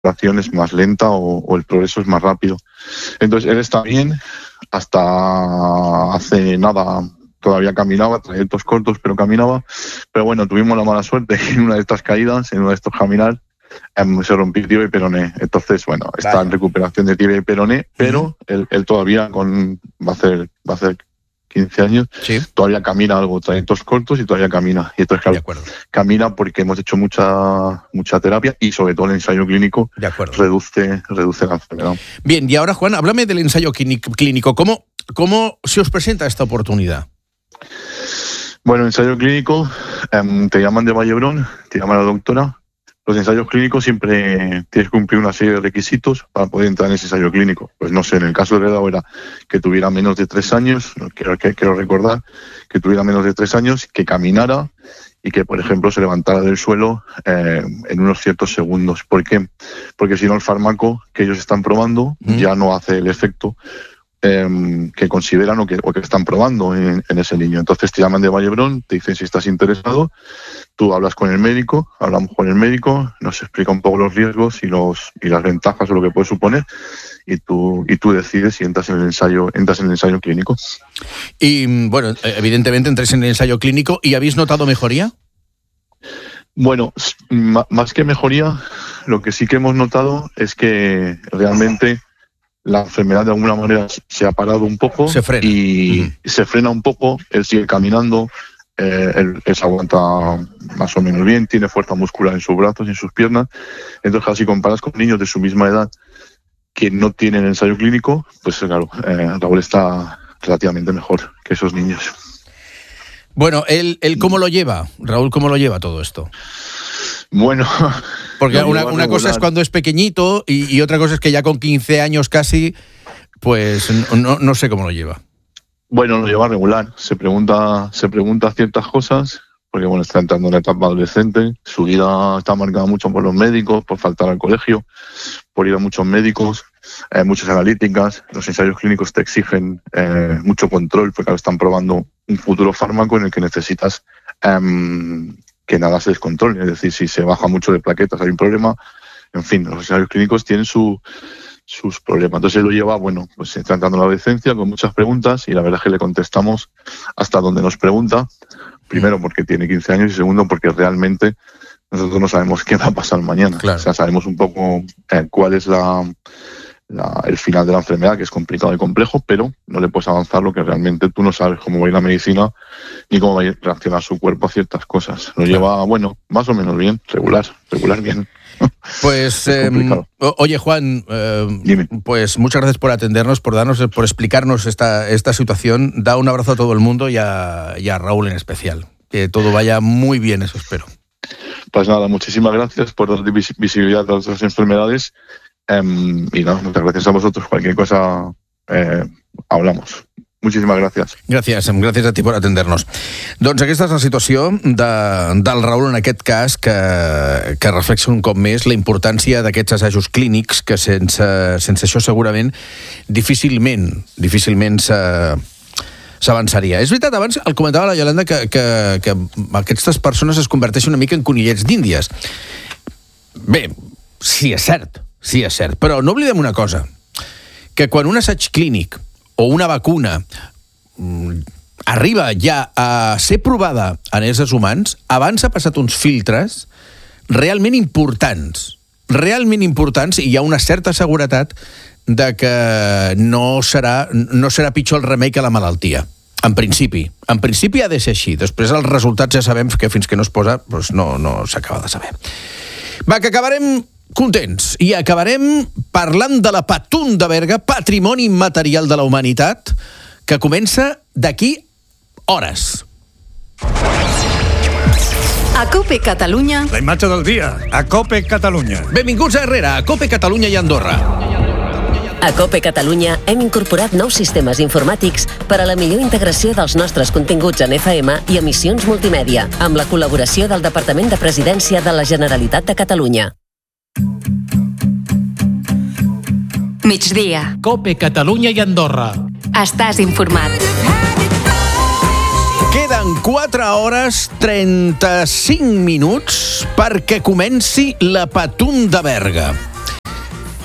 recuperación es más lenta o el progreso es más rápido. Entonces él está bien, hasta hace nada todavía caminaba, trayectos cortos, pero caminaba. Pero bueno, tuvimos la mala suerte en una de estas caídas, en uno de estos caminar, se rompió tibia y peroné. Entonces, bueno, está en recuperación de tibia y peroné, pero él todavía va a hacer 15 años, todavía camina algo, trayectos cortos y todavía camina. Y entonces, claro, camina porque hemos hecho mucha terapia y sobre todo el ensayo clínico reduce la enfermedad. Bien, y ahora, Juan, háblame del ensayo clínico. ¿Cómo se os presenta esta oportunidad? Bueno, ensayo clínico, te llaman de Vallebrón, te llama la doctora. Los ensayos clínicos siempre tienes que cumplir una serie de requisitos para poder entrar en ese ensayo clínico. Pues no sé, en el caso de Redao era que tuviera menos de 3 años, quiero recordar, que tuviera menos de 3 años, que caminara y que, por ejemplo, se levantara del suelo en unos ciertos segundos. ¿Por qué? Porque si no, el fármaco que ellos están probando ya no hace el efecto que consideran o que están probando en ese niño. Entonces te llaman de Vallebrón, te dicen si estás interesado, tú hablamos con el médico, nos explica un poco los riesgos y las ventajas o lo que puede suponer, y tú decides si entras en el ensayo clínico. Y bueno, evidentemente entráis en el ensayo clínico. ¿Y habéis notado mejoría? Bueno, más que mejoría, lo que sí que hemos notado es que realmente la enfermedad de alguna manera se ha parado un poco, se frena. Y se frena un poco, él sigue caminando, él se aguanta más o menos bien, tiene fuerza muscular en sus brazos y en sus piernas. Entonces, casi comparas con niños de su misma edad que no tienen ensayo clínico, pues claro, Raúl está relativamente mejor que esos niños. Bueno, ¿él cómo lo lleva? Raúl, ¿cómo lo lleva todo esto? Bueno, porque una cosa es cuando es pequeñito y otra cosa es que ya con 15 años casi, pues no sé cómo lo lleva. Bueno, lo lleva regular. Se pregunta ciertas cosas, porque bueno, está entrando en la etapa adolescente. Su vida está marcada mucho por los médicos, por faltar al colegio, por ir a muchos médicos, muchas analíticas. Los ensayos clínicos te exigen mucho control, porque ahora están probando un futuro fármaco en el que necesitas que nada se descontrole. Es decir, si se baja mucho de plaquetas hay un problema. En fin, los ensayos clínicos tienen sus problemas. Entonces él lo lleva, bueno, pues está entrando en la adolescencia con muchas preguntas y la verdad es que le contestamos hasta donde nos pregunta. Primero porque tiene 15 años y segundo porque realmente nosotros no sabemos qué va a pasar mañana. Claro. O sea, sabemos un poco cuál es el final de la enfermedad, que es complicado y complejo, pero no le puedes avanzar lo que realmente tú no sabes cómo va a ir la medicina ni cómo va a reaccionar su cuerpo a ciertas cosas. Lo lleva, bueno, más o menos bien, regular bien. Pues, oye, Juan, pues muchas gracias por atendernos, por explicarnos esta situación. Da un abrazo a todo el mundo y a Raúl en especial. Que todo vaya muy bien, eso espero. Pues nada, muchísimas gracias por dar visibilidad a otras enfermedades. Y nada, muchas gracias a vosotros. Cualquier cosa hablamos. Moltíssimes gràcies. Gràcies a ti per atendernos. Doncs aquesta és la situació del Raül en aquest cas, que reflexa un cop més la importància d'aquests assajos clínics que sense això segurament difícilment s'avançaria. És veritat, abans el comentava la Iolanda que aquestes persones es converteixen una mica en conillets d'Índies. Bé, sí és cert, però no oblidem una cosa, que quan un assaig clínic o una vacuna arriba ja a ser provada en éssers humans, abans ha passat uns filtres realment importants, i hi ha una certa seguretat de que no serà pitjor el remei que la malaltia. En principi ha de ser així. Després els resultats ja sabem que fins que no es posa doncs no s'acaba de saber. Va, que acabarem contents i acabarem parlant de la Patum de Berga, patrimoni immaterial de la humanitat, que comença d'aquí hores. A COPE Catalunya... La imatge del dia, a COPE Catalunya. Benvinguts a Herrera, a COPE Catalunya i Andorra. A COPE Catalunya hem incorporat nous sistemes informàtics per a la millor integració dels nostres continguts en FM i emissions multimèdia, amb la col·laboració del Departament de Presidència de la Generalitat de Catalunya. Migdia. COPE Catalunya i Andorra. Estàs informat. Queden 4 hores 35 minuts perquè comenci la Patum de Berga.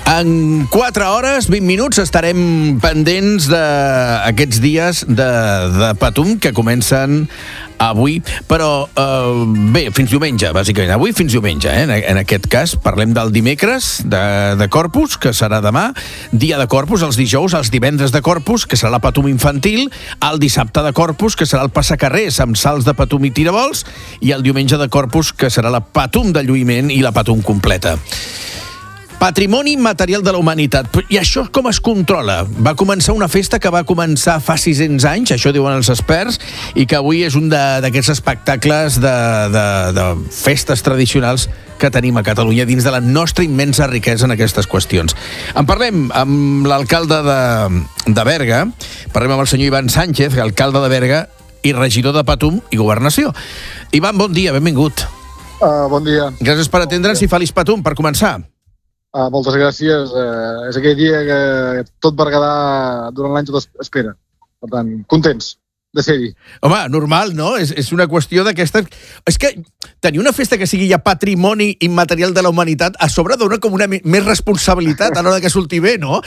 En 4 hores, 20 minuts, estarem pendents d'aquests dies de Patum que comencen avui, però bé, fins diumenge, bàsicament. Avui fins diumenge, en aquest cas. Parlem del dimecres de Corpus, que serà demà, dia de Corpus, els dijous, els divendres de Corpus, que serà la Patum infantil, el dissabte de Corpus, que serà el passacarrers amb salts de Patum i tirabols, i el diumenge de Corpus, que serà la Patum de lluïment i la Patum completa. Patrimoni immaterial de la humanitat. I això com es controla? Va començar una festa que va començar fa 600 anys, això diuen els experts, i que avui és un d'aquests espectacles de festes tradicionals que tenim a Catalunya dins de la nostra immensa riquesa en aquestes qüestions. En parlem amb l'alcalde de Berga, parlem amb el senyor Ivan Sánchez, alcalde de Berga i regidor de Patum i Governació. Ivan, bon dia, benvingut. Bon dia. Gràcies per atendre'ns i feliç Patum, per començar. Moltes gràcies. És aquell dia que tot Berguedà durant l'any tot espera. Per tant, contents de ser-hi. Home, normal, no? És una qüestió d'aquesta... És que tenir una festa que sigui ja patrimoni immaterial de la humanitat a sobre dona com una més responsabilitat a l'hora que surti bé, no?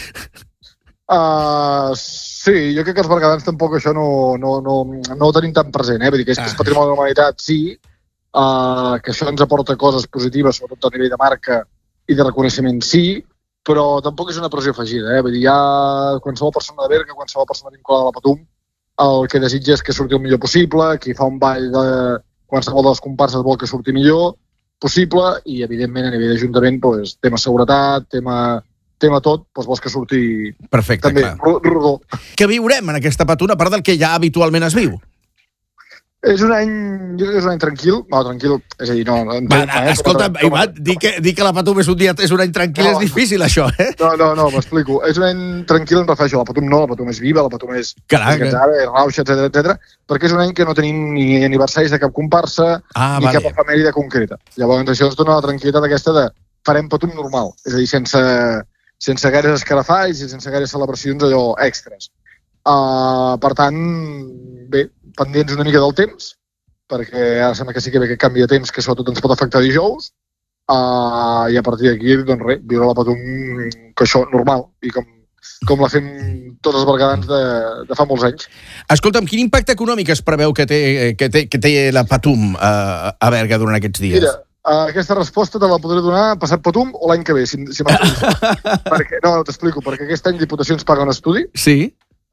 Sí, jo crec que els berguedans tampoc això no ho tenim tan present, Vull dir que és patrimoni de la humanitat, sí, que això ens aporta coses positives, sobretot a nivell de marca i de reconeixement, sí, però tampoc és una pressió afegida, Vull dir, ja qualsevol persona de Berga, qualsevol persona vinculada a la Patum, el que desitja és que surti el millor possible, qui fa un ball de qualsevol de les comparses vol que surti millor possible i, evidentment, a nivell d'Ajuntament, doncs, tema seguretat, tema tot, doncs vols que surti perfecte, també rodó. Què viurem en aquesta Patum, a part del que ja habitualment es viu? És un any, jo crec que és un any tranquil. No, tranquil, és a dir, no... Escolta, Ivan, dir que la Patum és un any tranquil és difícil, això, No, m'explico. És un any tranquil, em refereixo. La Patum no, la Patum és viva, la Patum és gatzara, és rauxa, etc, perquè és un any que no tenim ni aniversaris de cap comparsa, ni cap efemèride concreta. Llavors, això ens dona la tranquil·litat aquesta de farem Patum normal, és a dir, sense gaires escarafalls i sense gaires celebracions allò extres. Per tant, bé, pendents una mica del temps, perquè ara sembla que sí que ve aquest canvi de temps que sobretot ens pot afectar dijous, i a partir d'aquí, doncs res, viure la Patum que això, normal, i com la fem tots els berguedans de fa molts anys. Escolta'm, quin impacte econòmic es preveu que té la Patum a Berga durant aquests dies? Mira, aquesta resposta te la podré donar passat Patum o l'any que ve, si perquè, no, t'explico, perquè aquest any Diputació ens paga un estudi, sí,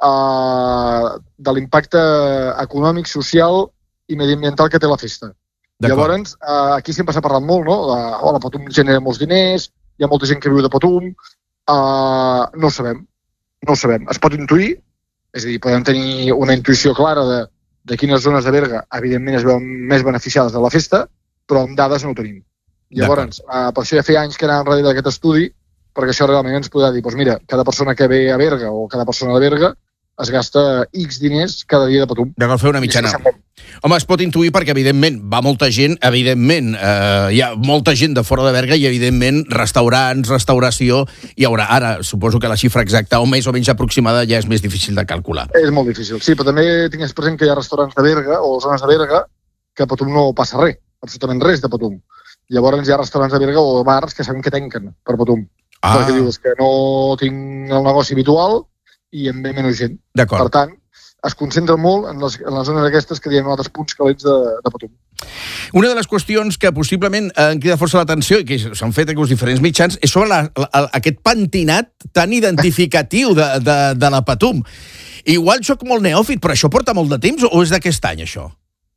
de l'impacte econòmic, social i mediambiental que té la festa. Llavors, aquí sempre s'ha parlat molt, no? La Patum genera molts diners, hi ha molta gent que viu de Patum, no ho sabem. Es pot intuir, és a dir, podem tenir una intuïció clara de quines zones de Berga, evidentment, es veuen més beneficiades de la festa, però amb dades no ho tenim. Llavors, per això ja feia anys que anàvem darrere d'aquest estudi, perquè això realment ens podrà dir, doncs mira, cada persona que ve a Berga o cada persona de Berga es gasta X diners cada dia de Patum. D'acord, fer una mitjana. Home, es pot intuir perquè, evidentment, va molta gent, evidentment, hi ha molta gent de fora de Berga i, evidentment, restaurants, restauració, hi haurà. Ara, suposo que la xifra exacta o més o menys aproximada ja és més difícil de calcular. És molt difícil, sí, però també tingues present que hi ha restaurants de Berga o zones de Berga que a Patum no passa res, absolutament res de Patum. Llavors hi ha restaurants de Berga o bars que sabem que tanquen per Patum. Perquè dius que no tinc el negoci habitual i em ve menys gent. Per tant, es concentra molt en les zones aquestes que diem altres punts calents de Patum. Una de les qüestions que possiblement en crida força l'atenció i que s'han fet aquí els diferents mitjans és sobre aquest pentinat tan identificatiu de la Patum. Igual soc molt neòfit, però això porta molt de temps o és d'aquest any, això?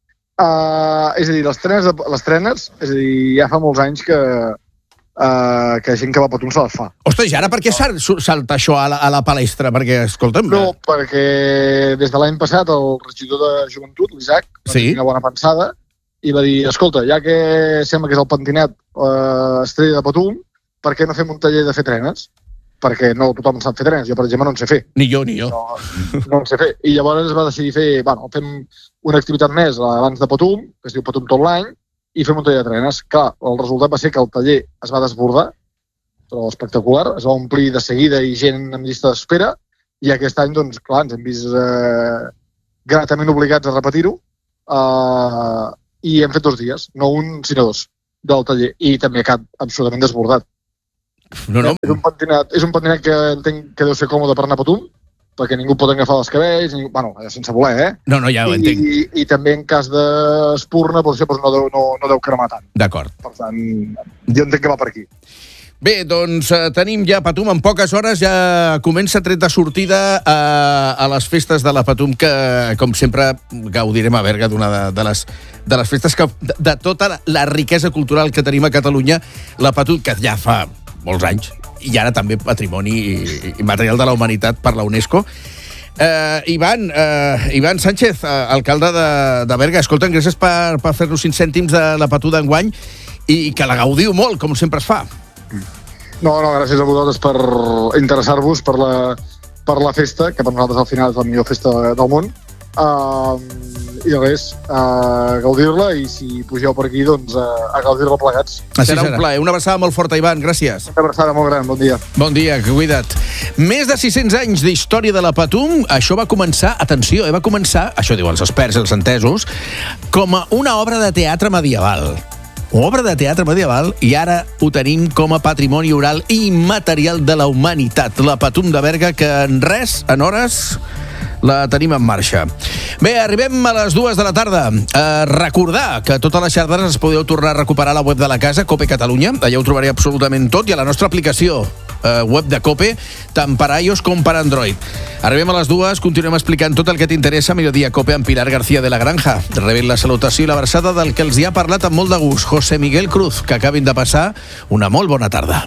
És a dir, les trenes, és a dir, ja fa molts anys que gent que va a Patum se les fa. Ostres, i ara per què salta això a la palestra? Perquè, escolta'm... No, perquè des de l'any passat el regidor de Joventut, l'Isaac, va tenir una bona pensada i va dir, escolta, ja que sembla que és el pentinat estrella de Patum, per què no fem un taller de fer trenes? Perquè no tothom sap fer trenes. Jo, per exemple, no en sé fer. Ni jo. No en sé fer. I llavors es va decidir fer, fem una activitat més abans de Patum, que es diu Patum tot l'any, i fem un taller de trenes. Clar, el resultat va ser que el taller es va desbordar, però espectacular, es va omplir de seguida i gent en llista d'espera, i aquest any, doncs, clar, ens hem vist gratament obligats a repetir-ho, i hem fet 2 dies, no un, sinó 2, del taller, i també ha quedat absolutament desbordat. No. És un pentinat que entenc que deu ser còmode per anar a Patum, perquè ningú pot agafar els cabells, sense voler, No, ja ho entenc. I també en cas d'espurna, potser no deu cremar tant. D'acord. Per tant, jo entenc que va per aquí. Bé, doncs tenim ja Patum en poques hores, ja comença tret de sortida a les festes de la Patum, que com sempre gaudirem a Berga d'una de les festes que, de tota la riquesa cultural que tenim a Catalunya, la Patum, que ja fa molts anys, i ara també patrimoni material de la humanitat per la UNESCO. Ivan Sánchez, alcalde de Berga, escolta'm, gràcies per fer-nos 5 cèntims de la Patum d'enguany i que la gaudiu molt, com sempre es fa. No, gràcies a vosaltres per interessar-vos per la festa, que per nosaltres al final és la millor festa del món. I res, gaudir-la, i si pugeu per aquí, doncs a gaudir-la plegats. Serà un plaer. Una abraçada molt forta, Ivan, gràcies. Una abraçada molt gran, bon dia. Bon dia, cuida't. Més de 600 anys d'història de la Patum, això va començar, atenció, va començar, això diuen els experts i els entesos, com una obra de teatre medieval. Una obra de teatre medieval, i ara ho tenim com a patrimoni oral i immaterial de la humanitat. La Patum de Berga, que en res, en hores, la tenim en marxa. Bé, arribem a les 2 de la tarda. Recordar que totes les xarxes es podeu tornar a recuperar a la web de la casa, COPE Catalunya. Allà ho trobaré absolutament tot, i a la nostra aplicació web de COPE, tant per iOS com per Android. Arribem a les 2, continuem explicant tot el que t'interessa a Mediodía COPE amb Pilar García de la Granja. Rebent la salutació i la versada del que els hi ha parlat amb molt de gust, José Miguel Cruz, que acabin de passar una molt bona tarda.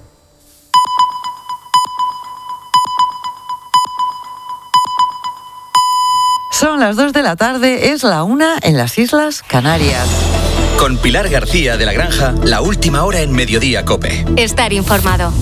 Son las 2 de la tarde, es la 1 en las Islas Canarias. Con Pilar García de la Granja, la última hora en Mediodía COPE. Estar informado.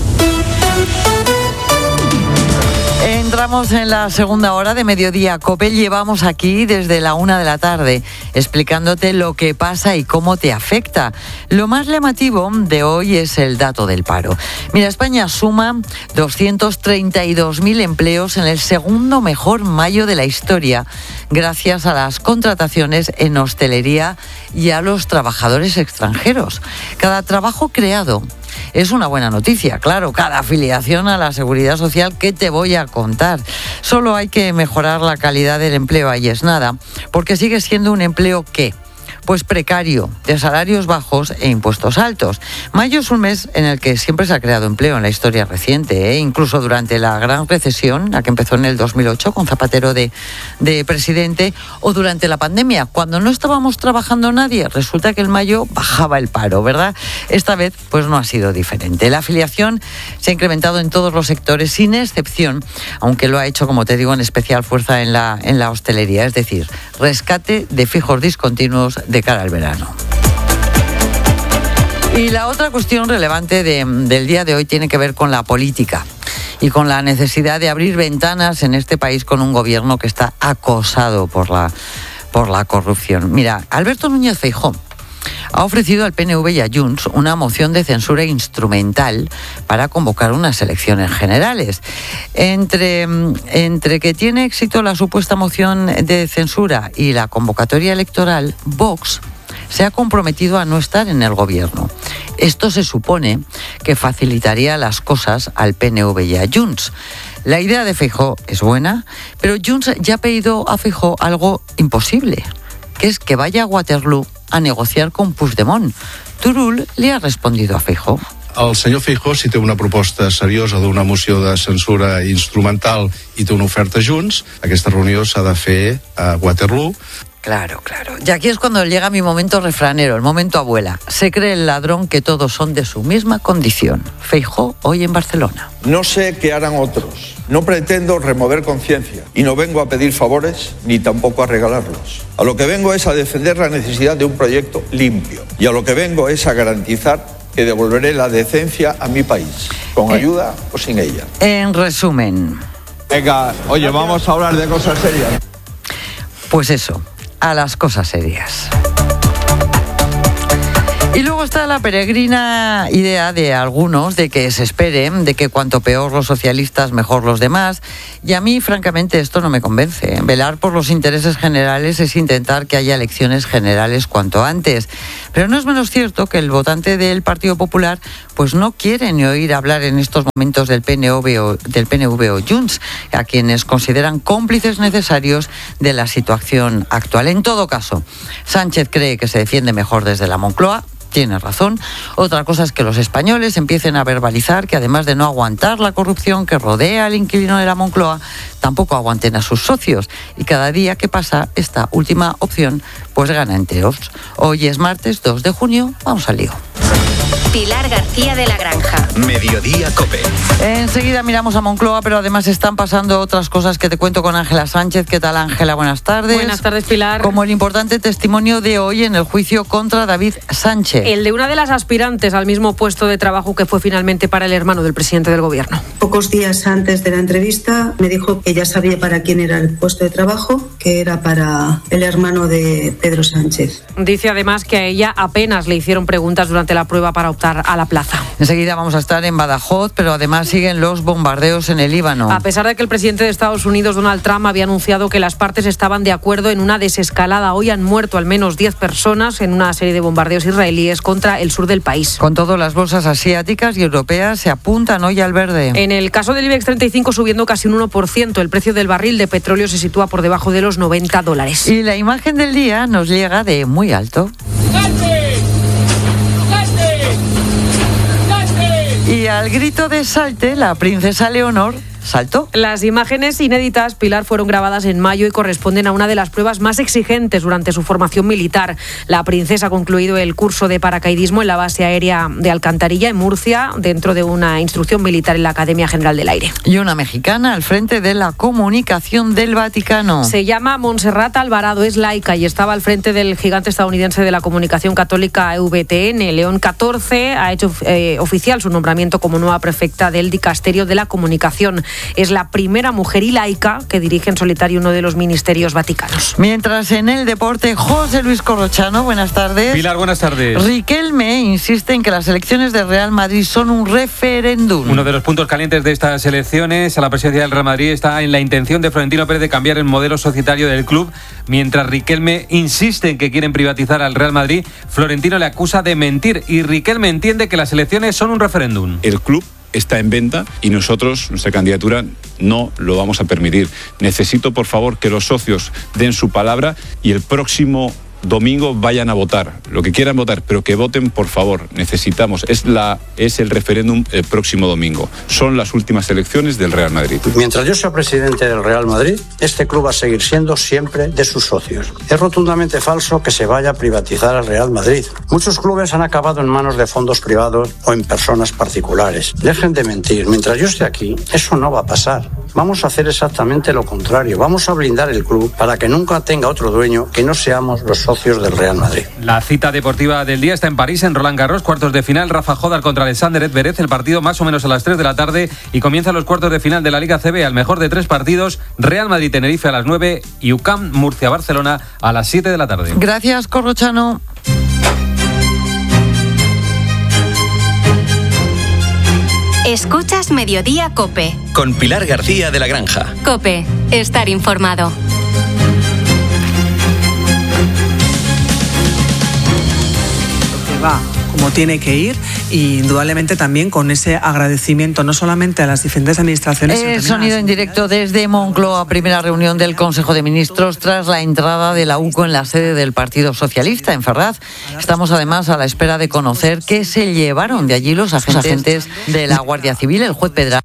Entramos en la segunda hora de Mediodía COPE. Llevamos aquí desde la 1 de la tarde explicándote lo que pasa y cómo te afecta. Lo más llamativo de hoy es el dato del paro. Mira, España suma 232.000 empleos en el segundo mejor mayo de la historia, gracias a las contrataciones en hostelería y a los trabajadores extranjeros. Cada trabajo creado es una buena noticia, claro, cada afiliación a la Seguridad Social que te voy a contar. Solo hay que mejorar la calidad del empleo, ahí es nada, porque sigue siendo un empleo que, pues precario, de salarios bajos e impuestos altos. Mayo es un mes en el que siempre se ha creado empleo en la historia reciente, incluso durante la gran recesión, la que empezó en el 2008 con Zapatero de presidente, o durante la pandemia, cuando no estábamos trabajando nadie, resulta que en mayo bajaba el paro, ¿verdad? Esta vez pues no ha sido diferente. La afiliación se ha incrementado en todos los sectores, sin excepción, aunque lo ha hecho, como te digo, en especial fuerza en la hostelería, es decir, rescate de fijos discontinuos de cara al verano. Y la otra cuestión relevante del día de hoy tiene que ver con la política y con la necesidad de abrir ventanas en este país con un gobierno que está acosado por la corrupción. Mira, Alberto Núñez Feijóo ha ofrecido al PNV y a Junts una moción de censura instrumental para convocar unas elecciones generales. Entre que tiene éxito la supuesta moción de censura y la convocatoria electoral, Vox se ha comprometido a no estar en el gobierno. Esto se supone que facilitaría las cosas al PNV y a Junts. La idea de Feijóo es buena, pero Junts ya ha pedido a Feijóo algo imposible, que es que vaya a Waterloo a negociar con Puigdemont. Turull le ha respondido a Feijóo. El senyor Feijóo, si té una proposta seriosa d'una moció de censura instrumental i té una oferta Junts, aquesta reunió s'ha de fer a Waterloo. Claro. Y aquí es cuando llega mi momento refranero, el momento abuela. Se cree el ladrón que todos son de su misma condición. Feijóo hoy en Barcelona. No sé qué harán otros. No pretendo remover conciencia y no vengo a pedir favores ni tampoco a regalarlos. A lo que vengo es a defender la necesidad de un proyecto limpio y a lo que vengo es a garantizar que devolveré la decencia a mi país, con ayuda o sin ella. En resumen. Venga, oye, vamos a hablar de cosas serias. Pues eso, a las cosas serias. Y luego está la peregrina idea de algunos de que se esperen, de que cuanto peor los socialistas, mejor los demás. Y a mí, francamente, esto no me convence. Velar por los intereses generales es intentar que haya elecciones generales cuanto antes. Pero no es menos cierto que el votante del Partido Popular pues no quieren ni oír hablar en estos momentos del PNV o Junts, a quienes consideran cómplices necesarios de la situación actual. En todo caso, Sánchez cree que se defiende mejor desde la Moncloa. Tiene razón. Otra cosa es que los españoles empiecen a verbalizar que además de no aguantar la corrupción que rodea al inquilino de la Moncloa, tampoco aguanten a sus socios. Y cada día que pasa, esta última opción pues gana enteros. Hoy es martes 2 de junio. Vamos al lío. Pilar García de la Granja. Mediodía COPE. Enseguida miramos a Moncloa, pero además están pasando otras cosas que te cuento con Ángela Sánchez. ¿Qué tal, Ángela? Buenas tardes. Buenas tardes, Pilar. Como el importante testimonio de hoy en el juicio contra David Sánchez. El de una de las aspirantes al mismo puesto de trabajo que fue finalmente para el hermano del presidente del gobierno. Pocos días antes de la entrevista me dijo que ya sabía para quién era el puesto de trabajo, que era para el hermano de Pedro Sánchez. Dice además que a ella apenas le hicieron preguntas durante la prueba para optar a la plaza. Enseguida vamos a estar en Badajoz, pero además siguen los bombardeos en el Líbano. A pesar de que el presidente de Estados Unidos, Donald Trump, había anunciado que las partes estaban de acuerdo en una desescalada, hoy han muerto al menos 10 personas en una serie de bombardeos israelíes contra el sur del país. Con todo, las bolsas asiáticas y europeas se apuntan hoy al verde. En el caso del IBEX 35 subiendo casi un 1%, el precio del barril de petróleo se sitúa por debajo de los $90. Y la imagen del día nos llega de muy alto. Y al grito de salte, la princesa Leonor saltó. Las imágenes inéditas, Pilar, fueron grabadas en mayo y corresponden a una de las pruebas más exigentes durante su formación militar. La princesa ha concluido el curso de paracaidismo en la base aérea de Alcantarilla, en Murcia, dentro de una instrucción militar en la Academia General del Aire. Y una mexicana al frente de la comunicación del Vaticano. Se llama Montserrat Alvarado, es laica y estaba al frente del gigante estadounidense de la comunicación católica EWTN. León XIV ha hecho oficial su nombramiento como nueva prefecta del dicasterio de la comunicación. Es la primera mujer y laica que dirige en solitario uno de los ministerios vaticanos. Mientras en el deporte, José Luis Corrochano, buenas tardes. Pilar, buenas tardes. Riquelme insiste en que las elecciones del Real Madrid son un referéndum. Uno de los puntos calientes de estas elecciones a la presidencia del Real Madrid está en la intención de Florentino Pérez de cambiar el modelo societario del club. Mientras Riquelme insiste en que quieren privatizar al Real Madrid, Florentino le acusa de mentir y Riquelme entiende que las elecciones son un referéndum. El club está en venta y nosotros, nuestra candidatura, no lo vamos a permitir. Necesito, por favor, que los socios den su palabra y el próximo domingo vayan a votar. Lo que quieran votar, pero que voten, por favor. Necesitamos. Es el referéndum el próximo domingo. Son las últimas elecciones del Real Madrid. Mientras yo sea presidente del Real Madrid, este club va a seguir siendo siempre de sus socios. Es rotundamente falso que se vaya a privatizar al Real Madrid. Muchos clubes han acabado en manos de fondos privados o en personas particulares. Dejen de mentir. Mientras yo esté aquí, eso no va a pasar. Vamos a hacer exactamente lo contrario. Vamos a blindar el club para que nunca tenga otro dueño que no seamos los socios del Real Madrid. La cita deportiva del día está en París, en Roland Garros, cuartos de final, Rafa Jodar contra Alexander Zverev, el partido más o menos a las 3 de la tarde y comienzan los cuartos de final de la Liga CB, al mejor de 3 partidos, Real Madrid-Tenerife a las 9 y UCAM Murcia-Barcelona a las 7 de la tarde. Gracias, Corrochano. Escuchas Mediodía COPE. Con Pilar García de la Granja. COPE, estar informado. Va como tiene que ir y indudablemente también con ese agradecimiento no solamente a las diferentes administraciones. El sonido en directo desde Moncloa, primera reunión del Consejo de Ministros tras la entrada de la UCO en la sede del Partido Socialista en Ferraz. Estamos además a la espera de conocer qué se llevaron de allí los agentes de la Guardia Civil. El juez Pedra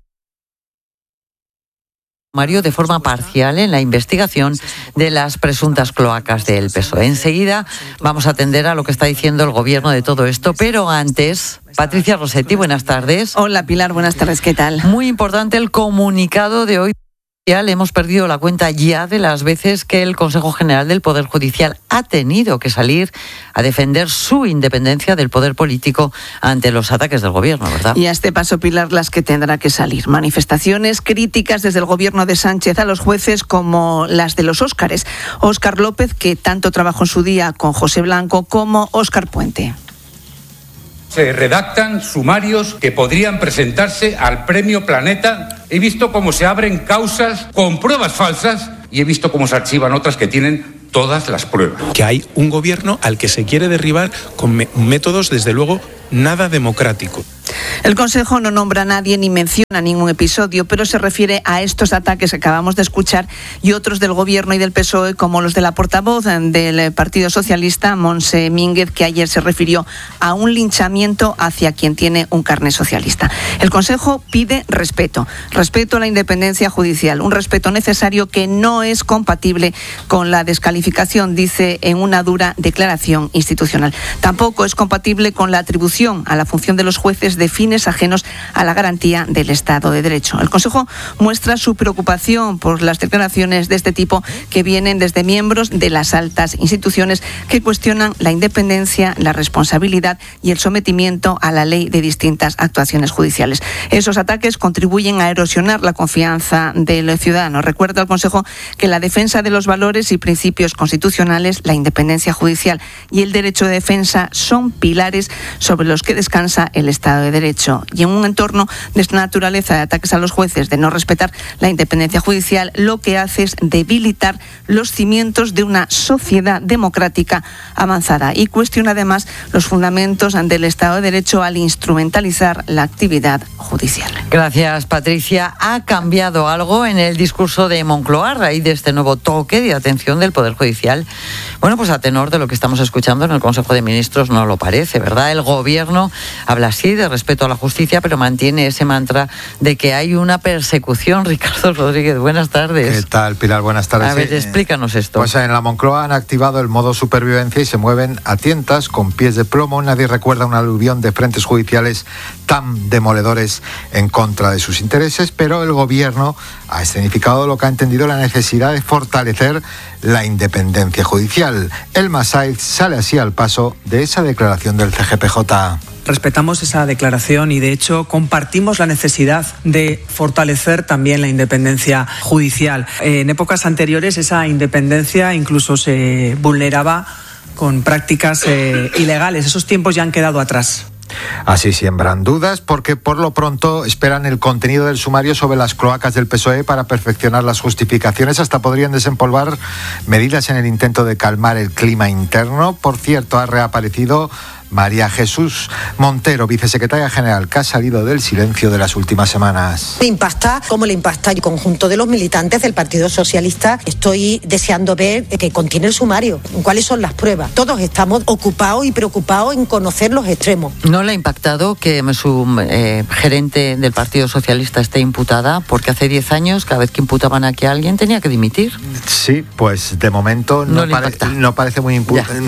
de forma parcial en la investigación de las presuntas cloacas del PSOE. Enseguida vamos a atender a lo que está diciendo el gobierno de todo esto, pero antes, Patricia Rossetti, buenas tardes. Hola Pilar, buenas tardes, ¿qué tal? Muy importante el comunicado de hoy. Hemos perdido la cuenta ya de las veces que el Consejo General del Poder Judicial ha tenido que salir a defender su independencia del poder político ante los ataques del gobierno, ¿verdad? Y a este paso, Pilar, las que tendrá que salir. Manifestaciones, críticas desde el gobierno de Sánchez a los jueces como las de los Óscares. Óscar López, que tanto trabajó en su día con José Blanco, como Óscar Puente. Se redactan sumarios que podrían presentarse al Premio Planeta. He visto cómo se abren causas con pruebas falsas y he visto cómo se archivan otras que tienen todas las pruebas. Que hay un gobierno al que se quiere derribar con métodos, desde luego, nada democráticos. El Consejo no nombra a nadie ni menciona ningún episodio, pero se refiere a estos ataques que acabamos de escuchar y otros del Gobierno y del PSOE, como los de la portavoz del Partido Socialista, Montse Mínguez, que ayer se refirió a un linchamiento hacia quien tiene un carné socialista. El Consejo pide respeto a la independencia judicial, un respeto necesario que no es compatible con la descalificación, dice en una dura declaración institucional. Tampoco es compatible con la atribución a la función de los jueces de fines ajenos a la garantía del Estado de Derecho. El Consejo muestra su preocupación por las declaraciones de este tipo que vienen desde miembros de las altas instituciones que cuestionan la independencia, la responsabilidad y el sometimiento a la ley de distintas actuaciones judiciales. Esos ataques contribuyen a erosionar la confianza del ciudadano. Recuerda al Consejo que la defensa de los valores y principios constitucionales, la independencia judicial y el derecho de defensa son pilares sobre los que descansa el Estado de Derecho. Y en un entorno de esta naturaleza de ataques a los jueces, de no respetar la independencia judicial, lo que hace es debilitar los cimientos de una sociedad democrática avanzada y cuestiona además los fundamentos del Estado de Derecho al instrumentalizar la actividad judicial. Gracias, Patricia. ¿Ha cambiado algo en el discurso de Moncloa a raíz de este nuevo toque de atención del Poder Judicial? Bueno, pues a tenor de lo que estamos escuchando en el Consejo de Ministros no lo parece, ¿verdad? El Gobierno habla así de respeto a la justicia, pero mantiene ese mantra de que hay una persecución. Ricardo Rodríguez, buenas tardes. ¿Qué tal, Pilar? Buenas tardes. A ver, explícanos esto. Pues en la Moncloa han activado el modo supervivencia y se mueven a tientas con pies de plomo. Nadie recuerda una aluvión de frentes judiciales tan demoledores en contra de sus intereses, pero el Gobierno ha escenificado lo que ha entendido la necesidad de fortalecer la independencia judicial. El Masaiz sale así al paso de esa declaración del CGPJ. Respetamos esa declaración y, de hecho, compartimos la necesidad de fortalecer también la independencia judicial. En épocas anteriores esa independencia incluso se vulneraba con prácticas ilegales. Esos tiempos ya han quedado atrás. Así siembran dudas porque por lo pronto esperan el contenido del sumario sobre las cloacas del PSOE para perfeccionar las justificaciones. Hasta podrían desempolvar medidas en el intento de calmar el clima interno. Por cierto, ha reaparecido María Jesús Montero, vicesecretaria general, que ha salido del silencio de las últimas semanas. Me impacta cómo le impacta el conjunto de los militantes del Partido Socialista. Estoy deseando ver que contiene el sumario, cuáles son las pruebas. Todos estamos ocupados y preocupados en conocer los extremos. ¿No le ha impactado que su gerente del Partido Socialista esté imputada? Porque hace 10 años, cada vez que imputaban aquí a alguien, tenía que dimitir. Sí, pues de momento no parece muy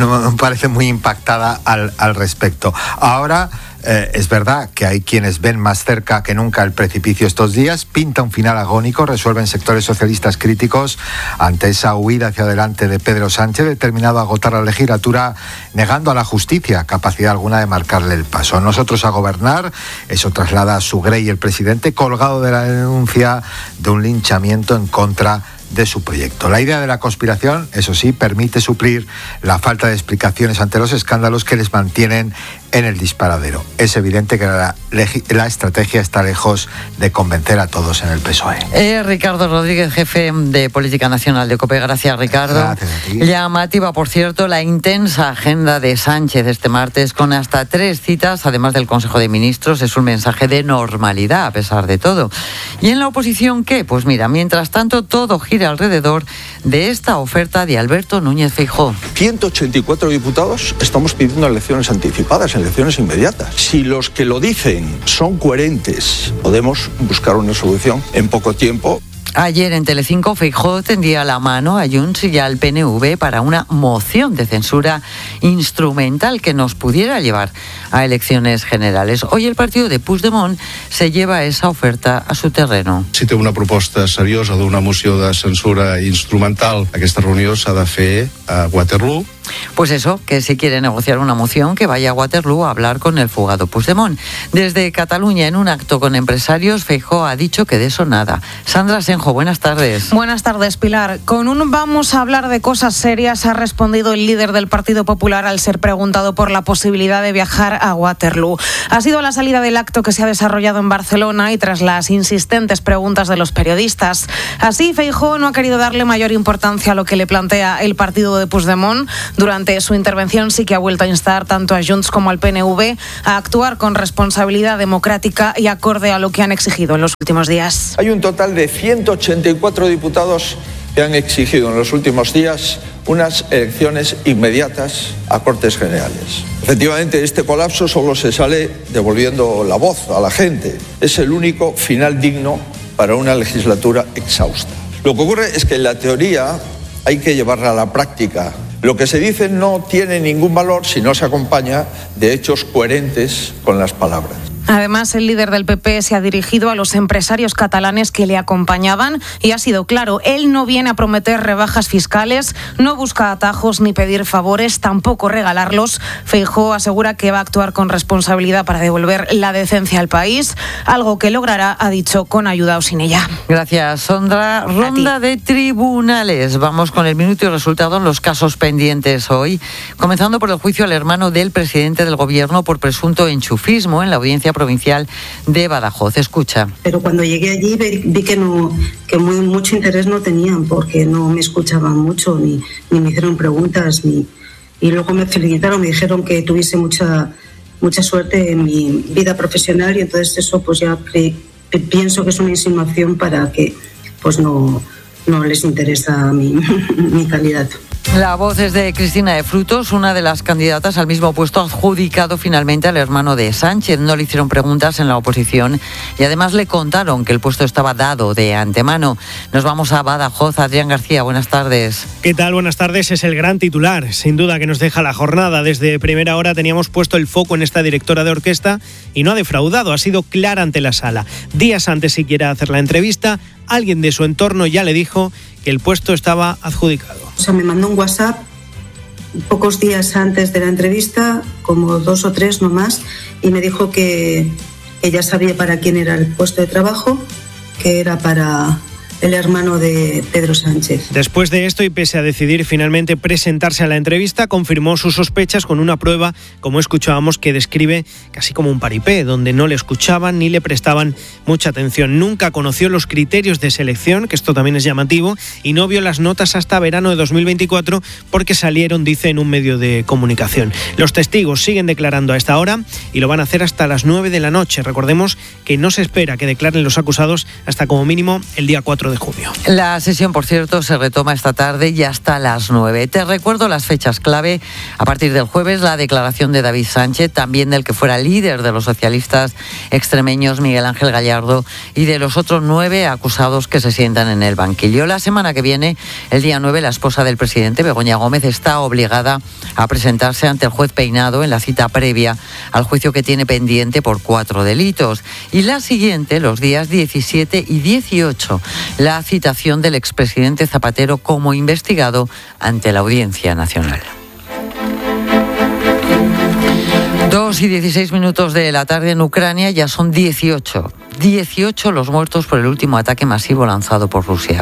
impactada al respecto. Ahora es verdad que hay quienes ven más cerca que nunca el precipicio estos días. Pinta un final agónico, resuelven sectores socialistas críticos ante esa huida hacia adelante de Pedro Sánchez, determinado a agotar la legislatura, negando a la justicia capacidad alguna de marcarle el paso. Nosotros a gobernar, eso traslada a Sugrey, el presidente, colgado de la denuncia de un linchamiento en contra de su proyecto. La idea de la conspiración, eso sí, permite suplir la falta de explicaciones ante los escándalos que les mantienen en el disparadero. Es evidente que la estrategia está lejos de convencer a todos en el PSOE. Ricardo Rodríguez, jefe de Política Nacional de COPE. Gracias, Ricardo. Gracias a ti. Llamativa, por cierto, la intensa agenda de Sánchez este martes, con hasta 3 citas, además del Consejo de Ministros. Es un mensaje de normalidad, a pesar de todo. ¿Y en la oposición qué? Pues mira, mientras tanto, todo gira alrededor de esta oferta de Alberto Núñez Feijóo. 184 diputados estamos pidiendo elecciones anticipadas, elecciones inmediatas. Si los que lo dicen son coherentes, podemos buscar una solución en poco tiempo. Ayer en Telecinco, Feijóo tendía la mano a Junts y al PNV para una moción de censura instrumental que nos pudiera llevar a elecciones generales. Hoy el partido de Puigdemont se lleva esa oferta a su terreno. Si té una proposta seriosa d'una moció de censura instrumental, aquesta reunió s'ha de fer a Waterloo. Pues eso, que si quiere negociar una moción, que vaya a Waterloo a hablar con el fugado Puigdemont. Desde Cataluña, en un acto con empresarios, Feijóo ha dicho que de eso nada. Sandra Senjo. Senjo, buenas tardes. Buenas tardes, Pilar. Con un vamos a hablar de cosas serias ha respondido el líder del Partido Popular al ser preguntado por la posibilidad de viajar a Waterloo. Ha sido la salida del acto que se ha desarrollado en Barcelona y tras las insistentes preguntas de los periodistas. Así, Feijóo no ha querido darle mayor importancia a lo que le plantea el partido de Puigdemont. Durante su intervención sí que ha vuelto a instar tanto a Junts como al PNV a actuar con responsabilidad democrática y acorde a lo que han exigido en los últimos días. Hay un total de 184 diputados que han exigido en los últimos días unas elecciones inmediatas a Cortes Generales. Efectivamente, este colapso solo se sale devolviendo la voz a la gente. Es el único final digno para una legislatura exhausta. Lo que ocurre es que en la teoría hay que llevarla a la práctica. Lo que se dice no tiene ningún valor si no se acompaña de hechos coherentes con las palabras. Además, el líder del PP se ha dirigido a los empresarios catalanes que le acompañaban y ha sido claro, él no viene a prometer rebajas fiscales, no busca atajos ni pedir favores, tampoco regalarlos. Feijóo asegura que va a actuar con responsabilidad para devolver la decencia al país, algo que logrará, ha dicho, con ayuda o sin ella. Gracias, Sondra. Ronda de tribunales. Vamos con el minuto y resultado en los casos pendientes hoy, comenzando por el juicio al hermano del presidente del gobierno por presunto enchufismo en la audiencia provincial de Badajoz. Escucha. Pero cuando llegué allí vi que mucho interés no tenían, porque no me escuchaban mucho, ni me hicieron preguntas, y luego me felicitaron, me dijeron que tuviese mucha suerte en mi vida profesional, y entonces eso pues ya pienso que es una insinuación para que pues no les interesa mi candidato. La voz es de Cristina de Frutos, una de las candidatas al mismo puesto adjudicado finalmente al hermano de Sánchez. No le hicieron preguntas en la oposición y además le contaron que el puesto estaba dado de antemano. Nos vamos a Badajoz. Adrián García, buenas tardes. ¿Qué tal? Buenas tardes. Es el gran titular, sin duda, que nos deja la jornada. Desde primera hora teníamos puesto el foco en esta directora de orquesta y no ha defraudado, ha sido clara ante la sala. Días antes siquiera de hacer la entrevista, alguien de su entorno ya le dijo que el puesto estaba adjudicado. O sea, me mandó un WhatsApp pocos días antes de la entrevista, como 2 o 3 no más, y me dijo que ella sabía para quién era el puesto de trabajo, que era para el hermano de Pedro Sánchez. Después de esto, y pese a decidir finalmente presentarse a la entrevista, confirmó sus sospechas con una prueba, como escuchábamos, que describe casi como un paripé, donde no le escuchaban ni le prestaban mucha atención. Nunca conoció los criterios de selección, que esto también es llamativo, y no vio las notas hasta verano de 2024 porque salieron, dice, en un medio de comunicación. Los testigos siguen declarando a esta hora y lo van a hacer hasta las 9 de la noche. Recordemos que no se espera que declaren los acusados hasta como mínimo el día 4 de junio. La sesión, por cierto, se retoma esta tarde y hasta las 9. Te recuerdo las fechas clave. A partir del jueves, la declaración de David Sánchez, también del que fuera líder de los socialistas extremeños, Miguel Ángel Gallardo, y de los otros 9 acusados que se sientan en el banquillo. La semana que viene, el día 9, la esposa del presidente, Begoña Gómez, está obligada a presentarse ante el juez Peinado en la cita previa al juicio que tiene pendiente por 4 delitos. Y la siguiente, los días 17 y 18, la citación del expresidente Zapatero como investigado ante la Audiencia Nacional. 2:16 de la tarde en Ucrania, ya son 18 los muertos por el último ataque masivo lanzado por Rusia.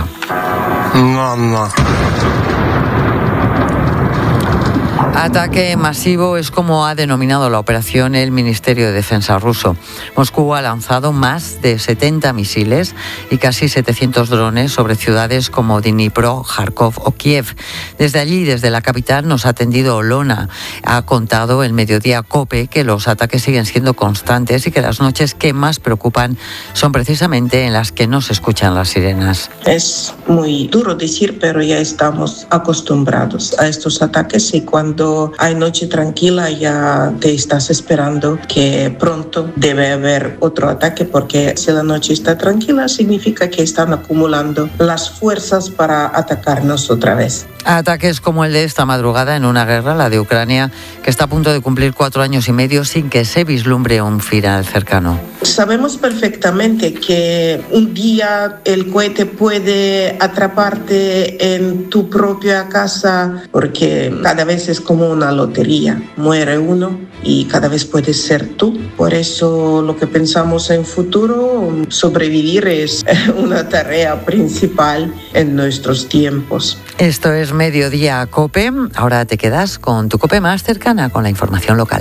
Ataque masivo es como ha denominado la operación el Ministerio de Defensa ruso. Moscú ha lanzado más de 70 misiles y casi 700 drones sobre ciudades como Dnipro, Kharkov o Kiev. Desde allí, desde la capital, nos ha atendido Olona. Ha contado el mediodía COPE que los ataques siguen siendo constantes y que las noches que más preocupan son precisamente en las que no se escuchan las sirenas. Es muy duro decir, pero ya estamos acostumbrados a estos ataques y cuando hay noche tranquila ya te estás esperando que pronto debe haber otro ataque, porque si la noche está tranquila significa que están acumulando las fuerzas para atacarnos otra vez. Ataques como el de esta madrugada en una guerra, la de Ucrania, que está a punto de cumplir 4 años y medio sin que se vislumbre un final cercano. Sabemos perfectamente que un día el cohete puede atraparte en tu propia casa, porque cada vez es como como una lotería. Muere uno y cada vez puedes ser tú. Por eso lo que pensamos en futuro, sobrevivir es una tarea principal en nuestros tiempos. Esto es Mediodía COPE. Ahora te quedas con tu COPE más cercana, con la información local.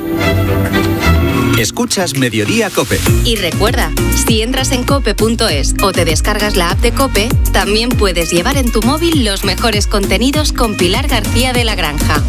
Escuchas Mediodía COPE. Y recuerda, si entras en cope.es o te descargas la app de COPE, también puedes llevar en tu móvil los mejores contenidos con Pilar García de la Granja.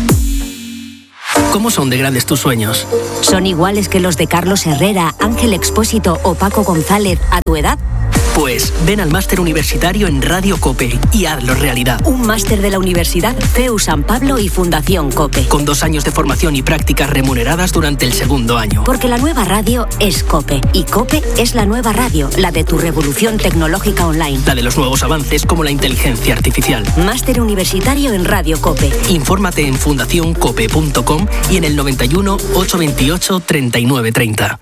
¿Cómo son de grandes tus sueños? ¿Son iguales que los de Carlos Herrera, Ángel Expósito o Paco González a tu edad? Pues ven al máster universitario en Radio COPE y hazlo realidad. Un máster de la Universidad CEU San Pablo y Fundación COPE. Con 2 años de formación y prácticas remuneradas durante el segundo año. Porque la nueva radio es COPE. Y COPE es la nueva radio, la de tu revolución tecnológica online. La de los nuevos avances como la inteligencia artificial. Máster universitario en Radio COPE. Infórmate en fundacioncope.com y en el 91 828 3930.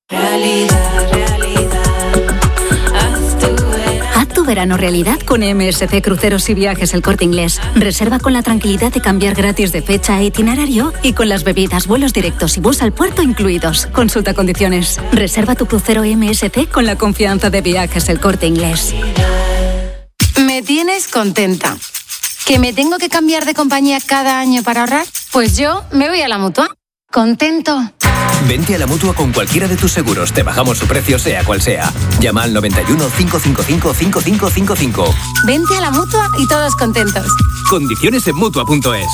Haz tu verano realidad con MSC Cruceros y Viajes El Corte Inglés. Reserva con la tranquilidad de cambiar gratis de fecha e itinerario y con las bebidas, vuelos directos y bus al puerto incluidos. Consulta condiciones. Reserva tu crucero MSC con la confianza de Viajes El Corte Inglés. Me tienes contenta. ¿Que me tengo que cambiar de compañía cada año para ahorrar? Pues yo me voy a la Mutua. Contento. Vente a la Mutua con cualquiera de tus seguros. Te bajamos su precio sea cual sea. Llama al 91 555 5555. Vente a la Mutua y todos contentos. Condiciones en Mutua.es.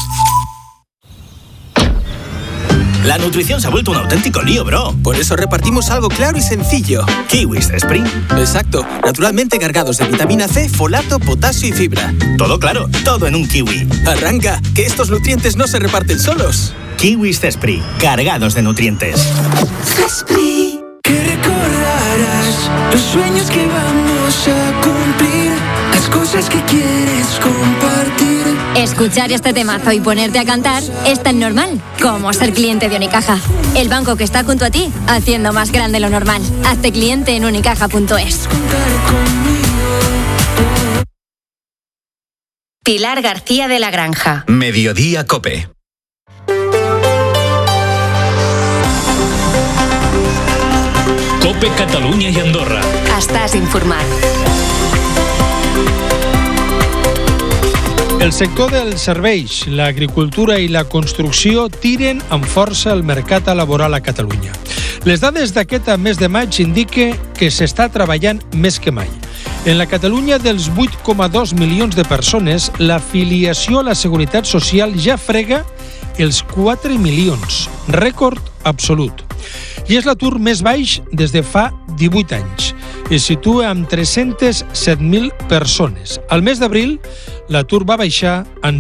La nutrición se ha vuelto un auténtico lío, bro. Por eso repartimos algo claro y sencillo. Kiwis Spring. Exacto. Naturalmente cargados de vitamina C, folato, potasio y fibra. Todo claro, todo en un kiwi. Arranca, que estos nutrientes no se reparten solos. Kiwis Spring. Cargados de nutrientes. Spring. Que recordarás los sueños que vamos a cumplir. Las cosas que quieres compartir. Escuchar este temazo y ponerte a cantar es tan normal como ser cliente de Unicaja. El banco que está junto a ti, haciendo más grande lo normal. Hazte cliente en unicaja.es. Pilar García de la Granja. Mediodía COPE. COPE Catalunya i Andorra. Estàs informat. El sector dels serveis, l'agricultura i la construcció tiren amb força el mercat laboral a Catalunya. Les dades d'aquest mes de maig indiquen que s'està treballant més que mai. En la Catalunya dels 8,2 milions de persones, l'afiliació a la Seguretat Social ja frega els 4 milions, rècord absolut. I és l'atur més baix des de fa 18 anys. Es situa amb 307.000 persones. Al mes d'abril, l'atur va baixar en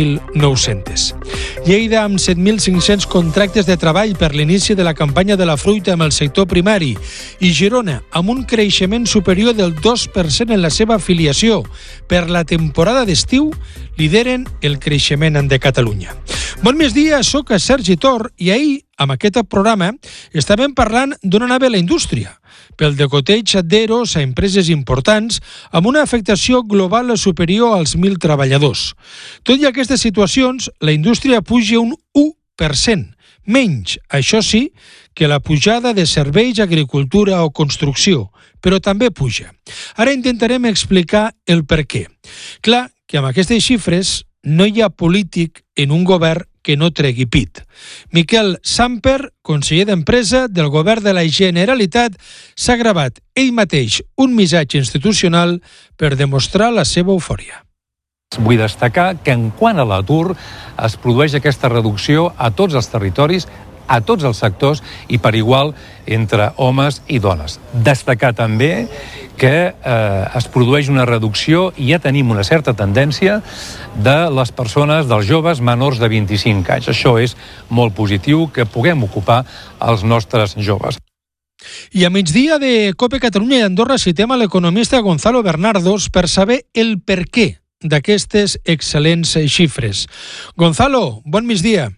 6.900. Lleida, amb 7.500 contractes de treball per l'inici de la campanya de la fruita amb el sector primari, i Girona, amb un creixement superior del 2% en la seva afiliació per la temporada d'estiu, lideren el creixement de Catalunya. Bon migdia, soc Sergi Tor i ahir, amb aquest programa, estàvem parlant d'on anava la indústria, pel degoteig d'eros a empreses importants amb una afectació global superior als 1.000 treballadors. Tot i aquestes situacions, la indústria puja un 1%, menys, això sí, que la pujada de serveis, agricultura o construcció, però també puja. Ara intentarem explicar el per què. Clar que amb aquestes xifres no hi ha polític en un govern que no tregui pit. Miquel Samper, conseller d'Empresa del govern de la Generalitat, s'ha gravat ell mateix un missatge institucional per demostrar la seva eufòria. Vull destacar que en quant a l'atur es produeix aquesta reducció a tots els territoris, a tots els sectors i per igual entre homes i dones. Destacar també que es produeix una reducció i ja tenim una certa tendència de les persones, dels joves menors de 25 anys. Això és molt positiu, que puguem ocupar els nostres joves. I a migdia de COPE Catalunya i Andorra citem a l'economista Gonzalo Bernardos per saber el per què d'aquestes excel·lents xifres. Gonzalo, bon migdia.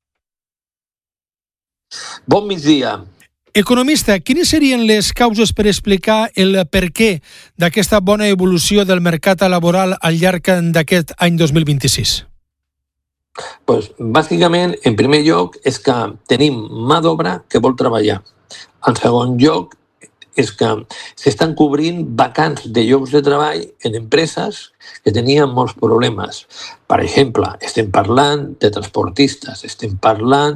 Bon migdia. Economista, quines serien les causes per explicar el per què d'aquesta bona evolució del mercat laboral al llarg d'aquest any 2026? Pues, bàsicament, en primer lloc, és que tenim mà d'obra que vol treballar. En segon lloc, és que s'estan cobrint vacants de llocs de treball en empreses que tenien molts problemes. Per exemple, estem parlant de transportistes, estem parlant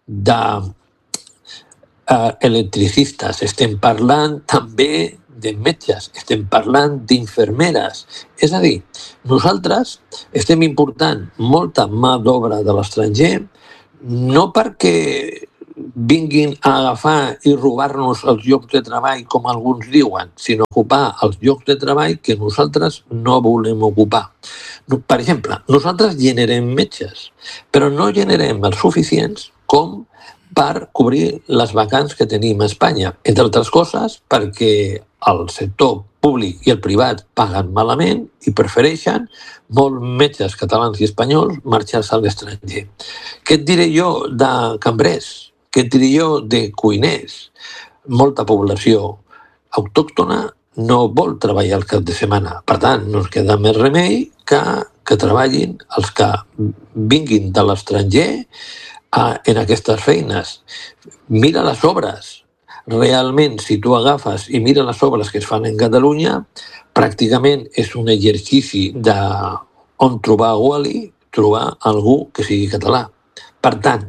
d'electricistes, estem parlant també de metges, estem parlant d'infermeres. És a dir, nosaltres estem important molta mà d'obra de l'estranger, no perquè vinguin a agafar i robar-nos els llocs de treball, com alguns diuen, sinó ocupar els llocs de treball que nosaltres no volem ocupar. Per exemple, nosaltres generem metges, però no generem els suficients com per cobrir les vacants que tenim a Espanya. Entre altres coses, perquè el sector públic i el privat paguen malament i prefereixen molts metges catalans i espanyols marxar-se a l'estranger. Què et diré jo de cambrers? Què et diré jo de cuiners? Molta població autòctona no vol treballar el cap de setmana. Per tant, no ens queda més remei que treballin els que vinguin de l'estranger en aquestes feines. Mira les obres. Realment, si tu agafes i mira les obres que es fan en Catalunya, pràcticament és un exercici d'on trobar Wall-E, trobar algú que sigui català. Per tant,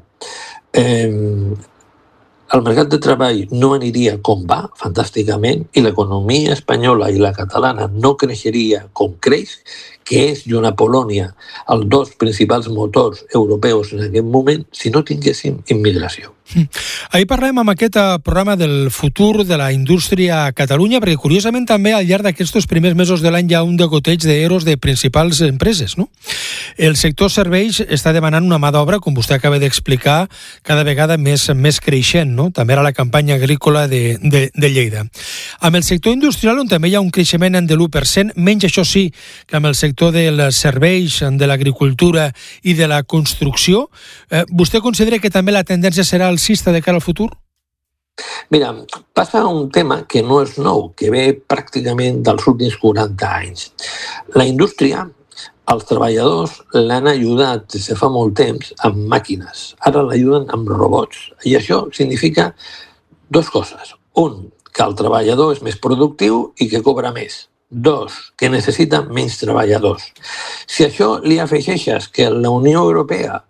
el mercat de treball no aniria com va, fantàsticament, i l'economia espanyola i la catalana no creixeria com creix, que és junt a Polònia els dos principals motors europeus en aquest moment, si no tinguéssim immigració. Ahir parlem amb aquest programa del futur de la indústria a Catalunya, perquè curiosament també al llarg d'aquests primers mesos de l'any hi ha un degoteig d'eros de principals empreses, no? El sector serveis està demanant una mà d'obra, com vostè acaba d'explicar, cada vegada més creixent, no? També era la campanya agrícola de Lleida. Amb el sector industrial, on també hi ha un creixement de l'1%, menys això sí que amb el sector dels serveis, de l'agricultura i de la construcció, vostè considera que també la tendència serà alcista de cara al futur? Mira, passa un tema que no és nou, que ve pràcticament dels últims 40 anys. La indústria, els treballadors l'han ajudat des de fa molt temps amb màquines. Ara l'ajuden amb robots. I això significa dues coses. Un, que el treballador és més productiu i que cobra més. Dos, que necessita menys treballadors. Si això li afegeixes que la Unió Europea,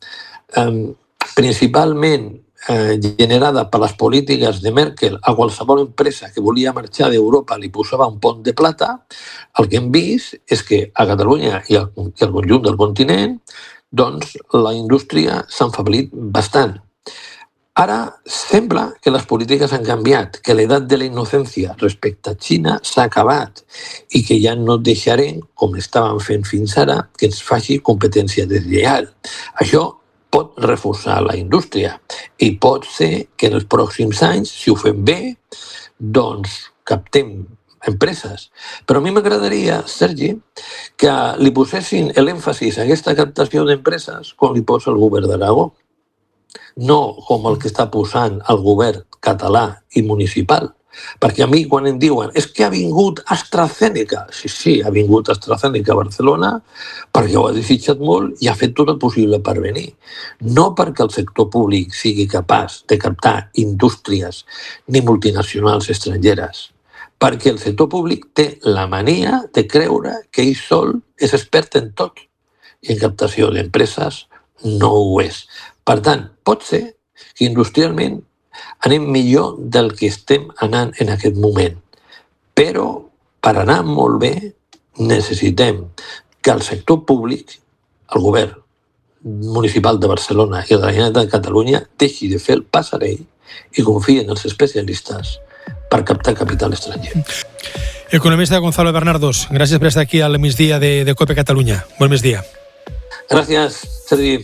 principalment generada per les polítiques de Merkel, a qualsevol empresa que volia marxar d'Europa li posava un pont de plata, el que hem vist és que a Catalunya i al conjunt del continent, doncs la indústria s'ha enfeblit bastant. Ara sembla que les polítiques han canviat, que l'edat de la innocència respecte a Xina s'ha acabat i que ja no deixarem, com estaven fent fins ara, que ens faci competència deslleial. Això pot reforçar la indústria i pot ser que en els pròxims anys, si ho fem bé, doncs captem empreses. Però a mi m'agradaria, Sergi, que li posessin l'èmfasis a aquesta captació d'empreses com li posa el govern d'Aragó. No com el que està posant el govern català i municipal. Perquè a mi quan em diuen és que ha vingut AstraZeneca, sí, ha vingut AstraZeneca a Barcelona perquè ho ha desitjat molt i ha fet tot el possible per venir. No perquè el sector públic sigui capaç de captar indústries ni multinacionals estrangeres, perquè el sector públic té la mania de creure que ell sol és expert en tot i en captació d'empreses no ho és. Per tant, pot ser que industrialment anem millor del que estem anant en aquest moment. Però per anar molt bé necessitem que el sector públic, el govern municipal de Barcelona i la Generalitat de Catalunya deixi de fer el passarell i confiï en els especialistes per captar capital estranger. Economista Gonzalo Bernardos, gràcies per estar aquí al migdia de COPE Catalunya. Bon migdia. Gràcies, Sergi.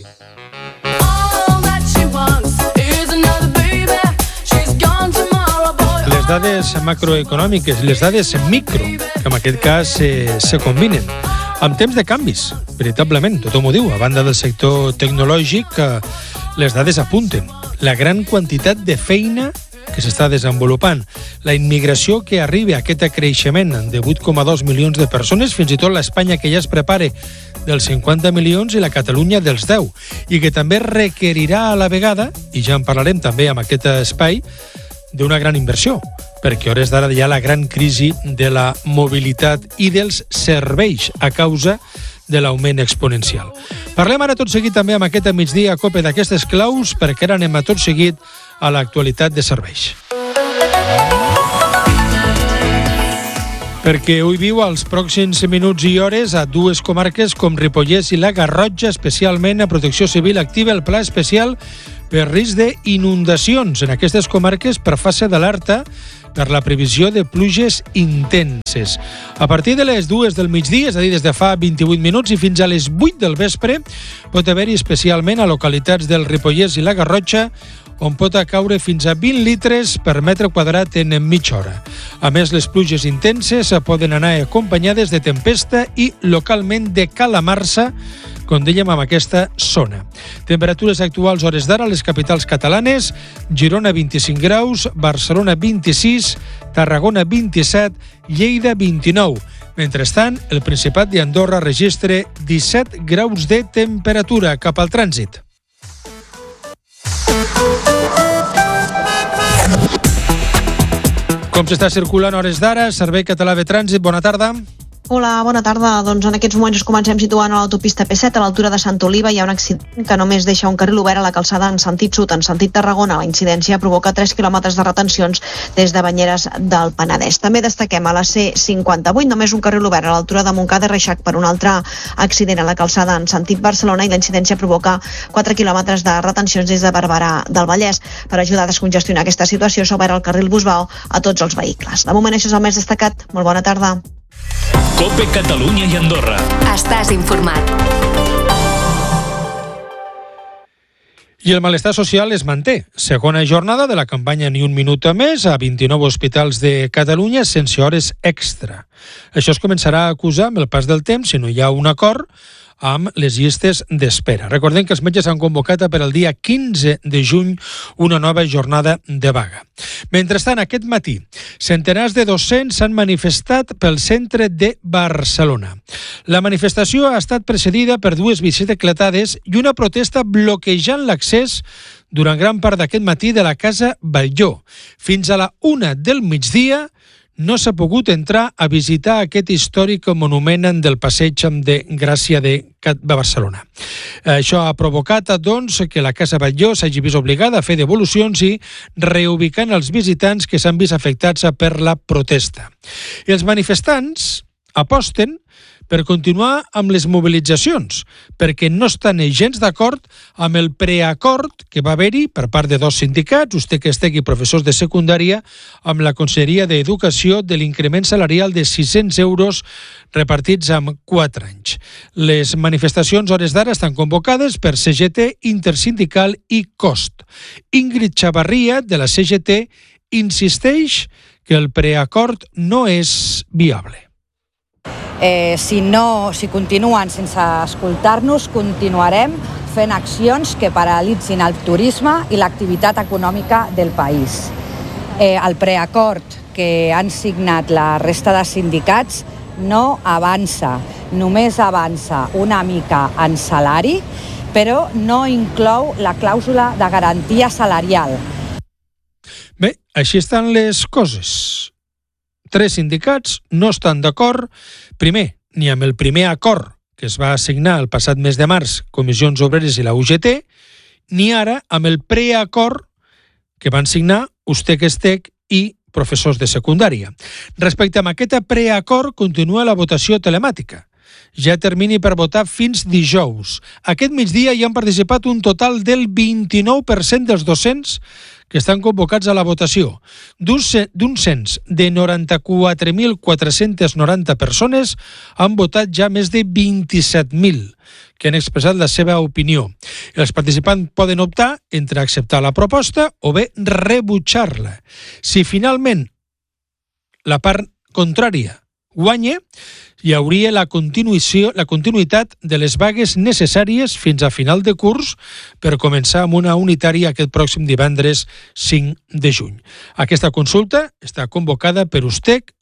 Les dades macroeconòmiques i les dades micro, que en aquest cas se combinen. Amb temps de canvis, veritablement, tothom ho diu. A banda del sector tecnològic, les dades apunten la gran quantitat de feina que s'està desenvolupant, la immigració que arriba a aquest creixement de 8,2 milions de persones, fins i tot l'Espanya que ja es prepara dels 50 milions i la Catalunya dels 10, i que també requerirà a la vegada, i ja en parlarem també amb aquest espai, d'una gran inversió, perquè a hores d'ara hi ha la gran crisi de la mobilitat i dels serveis a causa de l'augment exponencial. Parlem ara tot seguit també amb aquest migdia a COPE d'aquestes claus, perquè ara anem a tot seguit a l'actualitat de serveis. Perquè avui viu als pròxims minuts i hores a dues comarques com Ripollès i la Garrotxa, especialment a Protecció Civil activa el pla especial per risc d'inundacions en aquestes comarques per fase d'alerta per la previsió de pluges intenses. A partir de les 2 del migdia, és a dir, des de fa 28 minuts i fins a les 8 del vespre, pot haver-hi especialment a localitats del Ripollès i la Garrotxa on pot caure fins a 20 litres per metre quadrat en mitja hora. A més, les pluges intenses poden anar acompanyades de tempesta i localment de calamarsa, com dèiem, amb aquesta zona. Temperatures actuals hores d'ara a les capitals catalanes: Girona 25 graus, Barcelona 26, Tarragona 27, Lleida 29. Mentrestant, el Principat d'Andorra registra 17 graus de temperatura. Cap al trànsit. Com s'està circulant a hores d'ara? Servei Català de Trànsit, bona tarda. Hola, bona tarda. Doncs en aquests moments ens comencem situant a l'autopista P7 a l'altura de Santa Oliva. Hi ha un accident que només deixa un carril obert a la calçada en sentit sud, en sentit Tarragona. La incidència provoca 3 quilòmetres de retencions des de Banyeres del Penedès. També destaquem a la C58, només un carril obert a l'altura de Montcada i Reixac per un altre accident a la calçada en sentit Barcelona, i la incidència provoca 4 quilòmetres de retencions des de Barberà del Vallès. Per ajudar a descongestionar aquesta situació s'ha obert el carril Busbao a tots els vehicles. De moment això és el més destacat. Molt bona tarda. COPE Catalunya i Andorra. Estàs informat. I el malestar social es manté. Segona jornada de la campanya Ni un minut més a 29 hospitals de Catalunya sense hores extra. Això es començarà a acusar amb el pas del temps si no hi ha un acord amb les llistes d'espera. Recordem que els metges han convocat per al dia 15 de juny una nova jornada de vaga. Mentrestant, aquest matí, centenars de docents s'han manifestat pel centre de Barcelona. La manifestació ha estat precedida per 2 bicicletades i una protesta bloquejant l'accés durant gran part d'aquest matí de la Casa Batlló. Fins a la 1 del migdia no s'ha pogut entrar a visitar aquest històric monument del Passeig de Gràcia de Barcelona. Això ha provocat, doncs, que la Casa Batlló s'hagi vist obligada a fer devolucions i reubicant els visitants que s'han vist afectats per la protesta. I els manifestants aposten per continuar amb les mobilitzacions, perquè no estan gens d'acord amb el preacord que va haver-hi per part de 2 sindicats, Ustec-Estec i professors de secundària, amb la Conselleria d'Educació de l'increment salarial de 600 euros repartits en 4 anys. Les manifestacions hores d'ara estan convocades per CGT, Intersindical i COST. Ingrid Chavarria, de la CGT, insisteix que el preacord no és viable. Si continuen sense escoltar-nos, continuarem fent accions que paralitzin el turisme i l'activitat econòmica del país. El preacord que han signat la resta de sindicats no avança, només avança una mica en salari, però no inclou la clàusula de garantia salarial. Bé, així estan les coses. 3 sindicats no estan d'acord, primer, ni amb el primer acord que es va assignar el passat mes de març, Comissions Obreres i la UGT, ni ara amb el preacord que van signar Ustec-Estec i professors de secundària. Respecte a aquest preacord, continua la votació telemàtica. Ja termini per votar fins dijous. Aquest migdia hi han participat un total del 29% dels docents que estan convocats a la votació. D'un cens de 94.490 persones han votat ja més de 27.000 que han expressat la seva opinió. Els participants poden optar entre acceptar la proposta o bé rebutjar-la. Si finalment la part contrària guanya, hi hauria la continuïtat de les vagues necessàries fins a final de curs per començar amb una unitària aquest pròxim divendres 5 de juny. Aquesta consulta està convocada per Ustec,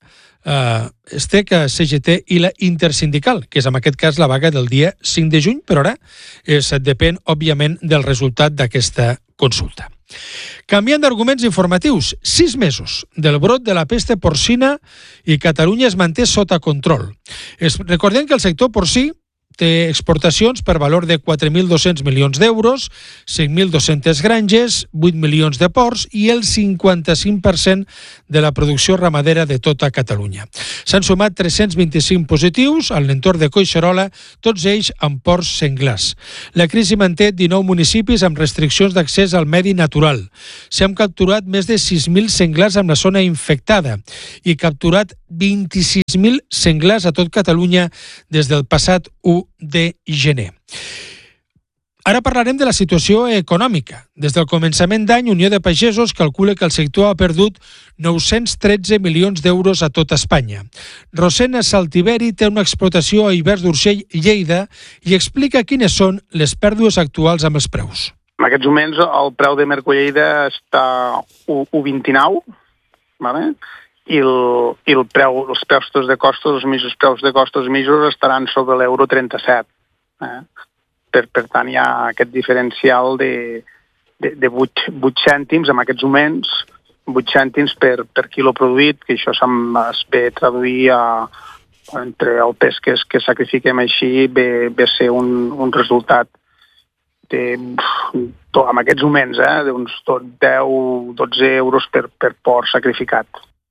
Estec, CGT i la Intersindical, que és en aquest cas la vaga del dia 5 de juny, però ara depèn, òbviament, del resultat d'aquesta consulta. Canviant d'arguments informatius, 6 mesos del brot de la pesta porcina i Catalunya es manté sota control. Recordem que el sector porcí té exportacions per valor de 4.200 milions d'euros, 5.200 granges, 8 milions de porcs i el 55% de la producció ramadera de tota Catalunya. S'han sumat 325 positius a l'entorn de Collserola, tots ells amb porcs senglars. La crisi manté 19 municipis amb restriccions d'accés al medi natural. S'han capturat més de 6.000 senglars amb la zona infectada i capturat 26.000 senglars a tot Catalunya des del passat 1 de gener. Ara parlarem de la situació econòmica. Des del començament d'any, Unió de Pagesos calcula que el sector ha perdut 913 milions d'euros a tot Espanya. Rosena Saltiveri té una explotació a Ivers d'Urgell, Lleida, i explica quines són les pèrdues actuals amb els preus. En aquests moments el preu de Mercolleida està 1,29, ¿vale? I els preus de costos, els preus de costos mitjos estaran sobre l'euro 37. Per tant, hi ha aquest diferencial de 8 cèntims en aquests moments, 8 cèntims per quilo produït, que això es ve a traduir entre el pes que sacrifiquem així, ve a ser un resultat en aquests moments d'uns 10-12 euros per porc sacrificat.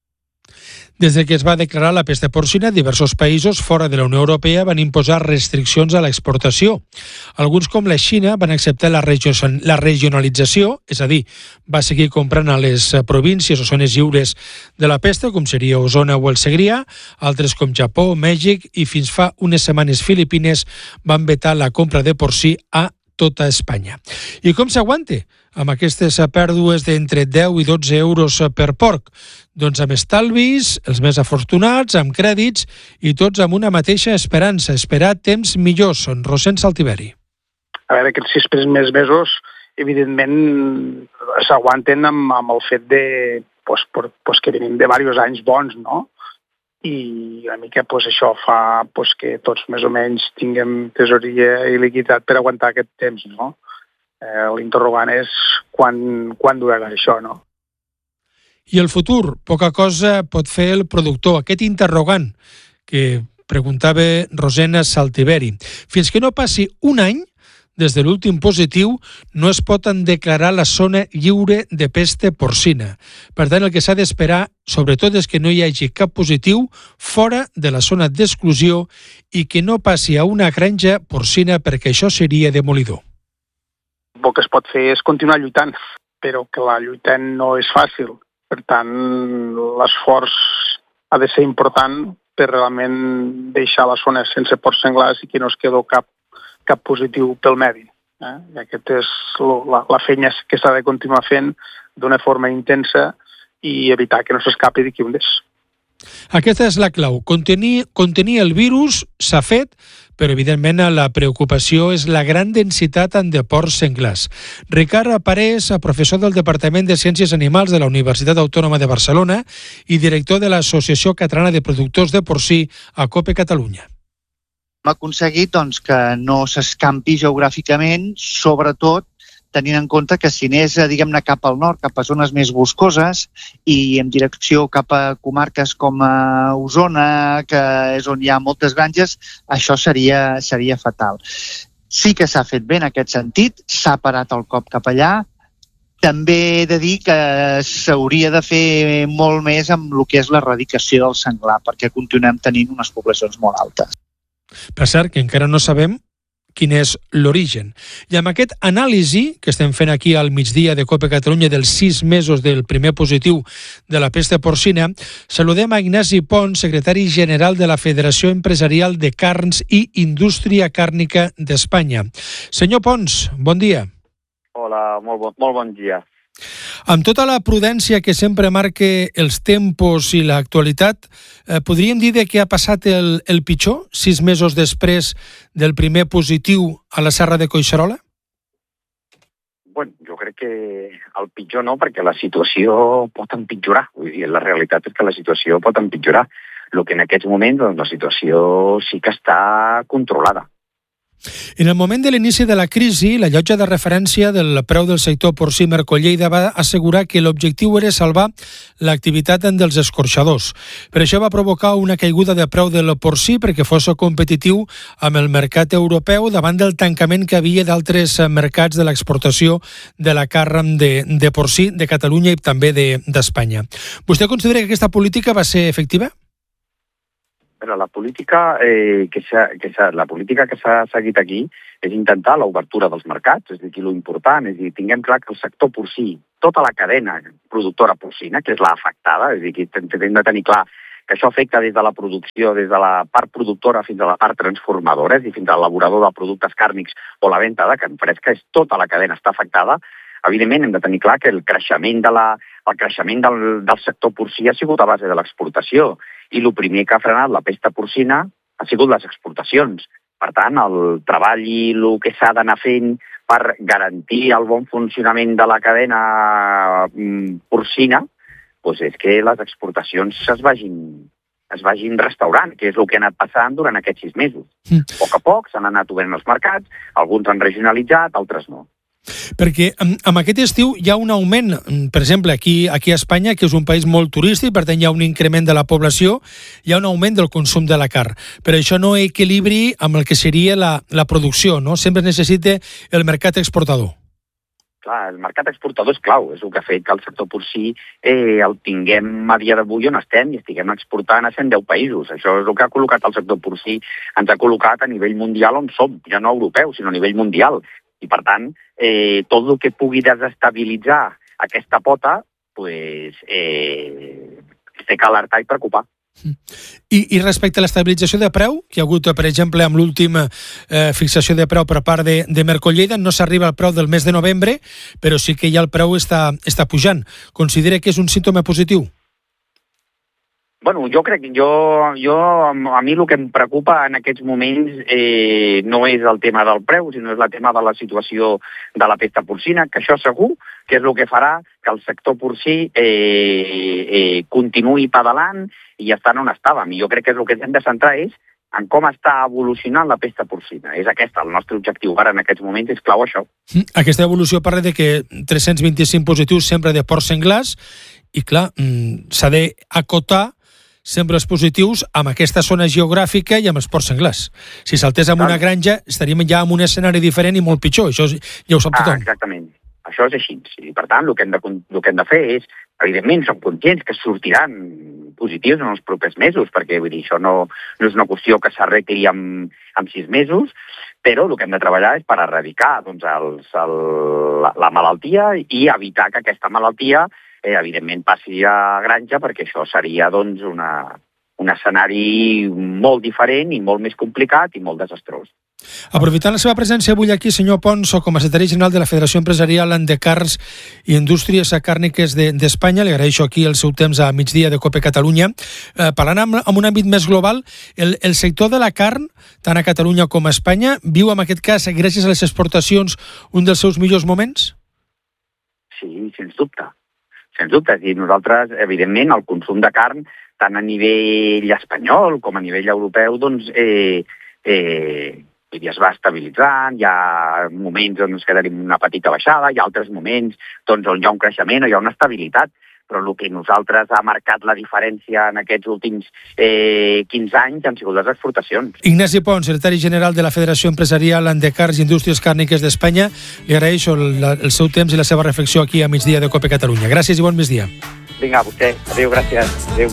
Des de que es va declarar la pesta porcina, diversos països fora de la Unió Europea van imposar restriccions a l'exportació. Alguns, com la Xina, van acceptar la regionalització, és a dir, va seguir comprant a les províncies o zones lliures de la pesta, com seria Osona o el Segrià. Altres, com Japó, Mèxic i fins fa unes setmanes Filipines, van vetar la compra de porcí a tota Espanya. I com s'aguanta amb aquestes pèrdues d'entre 10 i 12 euros per porc? Doncs amb estalvis, els més afortunats, amb crèdits i tots amb una mateixa esperança, esperar temps millors. Rosén Saltiveri. A veure, aquests 6 primers mesos, evidentment, s'aguanten amb el fet que venim de diversos anys bons, no? I una mica això fa que tots més o menys tinguem tesoreria i liquiditat per aguantar aquest temps, no? L'interrogant és quan durarà això, no? I el futur, poca cosa pot fer el productor. Aquest interrogant que preguntava Rosena Saltiveri. Fins que no passi un any des de l'últim positiu, no es pot declarar la zona lliure de pesta porcina. Per tant, el que s'ha d'esperar, sobretot, és que no hi hagi cap positiu fora de la zona d'exclusió i que no passi a una granja porcina, perquè això seria demolidor. El que es pot fer és continuar lluitant, però que la lluita no és fàcil. Per tant, l'esforç ha de ser important per realment deixar la zona sense porcs senglars i que no es quedi cap positiu pel medi. I aquesta és la feina que s'ha de continuar fent d'una forma intensa i evitar que no s'escapi d'aquí un des. Aquesta és la clau. Contenir el virus s'ha fet, però evidentment la preocupació és la gran densitat de porcs senglars. Ricard Parés, professor del Departament de Ciències Animals de la Universitat Autònoma de Barcelona i director de l'Associació Catalana de Productors de Porcí a COPE Catalunya. Hem aconseguit que no s'escampi geogràficament, sobretot tenint en compte que si anés, diguem-ne, cap al nord, cap a zones més boscoses i en direcció cap a comarques com a Osona, que és on hi ha moltes granges, això seria fatal. Sí que s'ha fet bé en aquest sentit, s'ha parat el cop cap allà. També he de dir que s'hauria de fer molt més amb el que és l'erradicació del senglar, perquè continuem tenint unes poblacions molt altes. Per cert, que encara no sabem quin és l'origen. I amb aquest anàlisi que estem fent aquí al migdia de COPE Catalunya dels 6 mesos del primer positiu de la pesta porcina, saludem a Ignasi Pons, secretari general de la Federació Empresarial de Carns i Indústria Càrnica d'Espanya. Senyor Pons, bon dia. Hola, molt bon dia. Amb tota la prudència que sempre marca els tempos i l'actualitat, podríem dir que ha passat el pitjor 6 mesos després del primer positiu a la Serra de Collserola? Bueno, jo crec que el pitjor no, perquè la situació pot empitjorar. Vull dir, la realitat és que la situació pot empitjorar. el que en aquests moments doncs, la situació sí que està controlada. En el moment de l'inici de la crisi, la llotja de referència del preu del sector porcí Mercolleda va assegurar que l'objectiu era salvar l'activitat dels escorxadors. Per això va provocar una caiguda de preu del porcí perquè fos competitiu amb el mercat europeu davant del tancament que havia d'altres mercats de l'exportació de la carn de porcí de Catalunya i també d'Espanya. Vostè considera que aquesta política va ser efectiva? Però la política que s'ha seguit aquí és intentar l'obertura dels mercats, és a dir, l'important, és a dir, tinguem clar que el sector porcí, tota la cadena productora porcina, que és la afectada, és a dir, que hem de tenir clar que això afecta des de la producció, des de la part productora fins a la part transformadora, és a dir, fins al elaborador de productes càrnics o la venda de carn fresca, tota la cadena està afectada. Evidentment, hem de tenir clar que el creixement del sector porcí ha sigut a base de l'exportació i el primer que ha frenat la pesta porcina ha sigut les exportacions. Per tant, el treball i el que s'ha d'anar fent per garantir el bon funcionament de la cadena porcina doncs és que les exportacions es vagin restaurant, que és el que ha anat passant durant aquests 6 mesos. A poc s'han anat obrint els mercats, alguns han regionalitzat, altres no. Perquè amb aquest estiu hi ha un augment, per exemple, aquí a Espanya, que és un país molt turístic, per tant hi ha un increment de la població, hi ha un augment del consum de la carn. Però això no equilibri amb el que seria la producció, no? Sempre es necessita el mercat exportador. Clar, el mercat exportador és clau, és el que ha fet que el sector porcí el tinguem a dia d'avui on estem i estiguem exportant a 110 països. Això és el que ha col·locat el sector porcí, ens ha col·locat a nivell mundial on som, ja no europeu, sinó a nivell mundial. I, per tant, tot el que pugui desestabilitzar aquesta pota té que alertar i preocupar. I respecte a l'estabilització de preu, que hi ha hagut, per exemple, amb l'última fixació de preu per part de Mercolleda, no s'arriba al preu del mes de novembre, però sí que ja el preu està pujant. Considera que és un símptoma positiu? Bueno, jo crec que a mi el que em preocupa en aquests moments no és el tema del preu, sinó és el tema de la situació de la pesta porcina, que això segur que és el que farà que el sector porcí continuï pedalant i estant on estàvem. I jo crec que és el que ens hem de centrar és en com està evolucionant la pesta porcina. És aquest el nostre objectiu ara en aquests moments, és clau això. Aquesta evolució parla de que 325 positius sempre de porc senglars i, clar, s'ha d'acotar sempre els positius amb aquesta zona geogràfica i amb els porcs senglars. Si saltés amb una granja, estaríem ja en un escenari diferent i molt pitjor. Això ja ho sap tothom. Exactament. Això és així. I, per tant, el que hem de fer és, evidentment, som conscients que sortiran positius en els propers mesos, perquè vull dir, això no és una qüestió que s'arregli en 6 mesos, però el que hem de treballar és per erradicar la malaltia i evitar que aquesta malaltia evidentment passi a granja, perquè això seria doncs, un escenari molt diferent i molt més complicat i molt desastrós. Aprofitant la seva presència avui aquí, senyor Pons, com a secretari general de la Federació Empresarial de Carns i Indústries Càrniques d'Espanya, li agraeixo aquí el seu temps a migdia de COPE Catalunya. Parlant amb un àmbit més global, el sector de la carn, tant a Catalunya com a Espanya, viu en aquest cas, gràcies a les exportacions, un dels seus millors moments? Sí, sens dubte. Sens dubte, i nosaltres, evidentment, el consum de carn, tant a nivell espanyol com a nivell europeu, doncs, es va estabilitzant, hi ha moments on ens quedarim una petita baixada, hi ha altres moments on hi ha un creixement o hi ha una estabilitat, però el que nosaltres ha marcat la diferència en aquests últims 15 anys han sigut les exportacions. Ignasi Pons, secretari general de la Federació Empresarial de Carns i Indústries Càrniques d'Espanya, li agraeixo el seu temps i la seva reflexió aquí a migdia de COPE Catalunya. Gràcies i bon migdia. Vinga, a vostè. Adéu, gràcies. Adéu.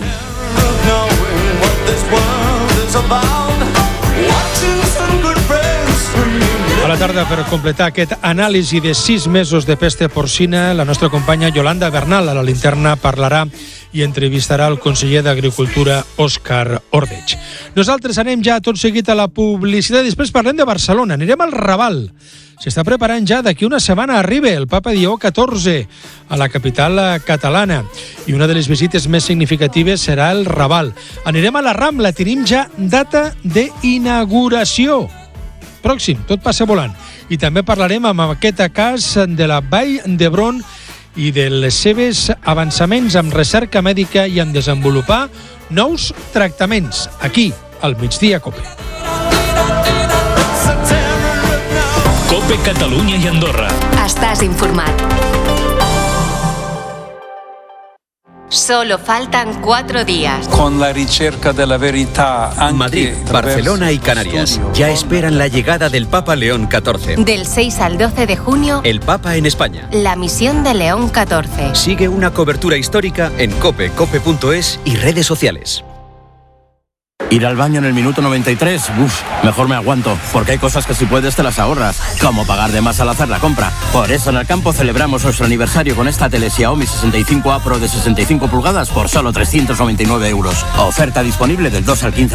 A la tarda, per completar aquest anàlisi de 6 mesos de pesta porcina, la nostra companya Yolanda Bernal a la Linterna parlarà i entrevistarà el conseller d'Agricultura, Òscar Ordeig. Nosaltres anem ja tot seguit a la publicitat, després parlem de Barcelona, anirem al Raval. S'està preparant ja, d'aquí una setmana arriba el Papa Lleó XIV a la capital catalana i una de les visites més significatives serà el Raval. Anirem a la Rambla, tenim ja data d'inauguració. Pròxim, tot passa volant. I també parlarem amb aquest cas de la Vall d'Hebron i de les seves avançaments en recerca mèdica i en desenvolupar nous tractaments, aquí, al Migdia Cope. Cope Catalunya i Andorra. Estàs informat. Solo faltan 4 días. Con la ricerca de la verità. Madrid, Barcelona y Canarias ya esperan la llegada del Papa León XIV. Del 6 al 12 de junio, El Papa en España. la misión de León XIV. Sigue una cobertura histórica en cope.es y redes sociales. Ir al baño en el minuto 93, mejor me aguanto, porque hay cosas que si puedes te las ahorras, como pagar de más al hacer la compra. Por eso en el campo celebramos nuestro aniversario con esta tele Xiaomi 65A Pro de 65 pulgadas por solo 399 euros. Oferta disponible del 2 al 15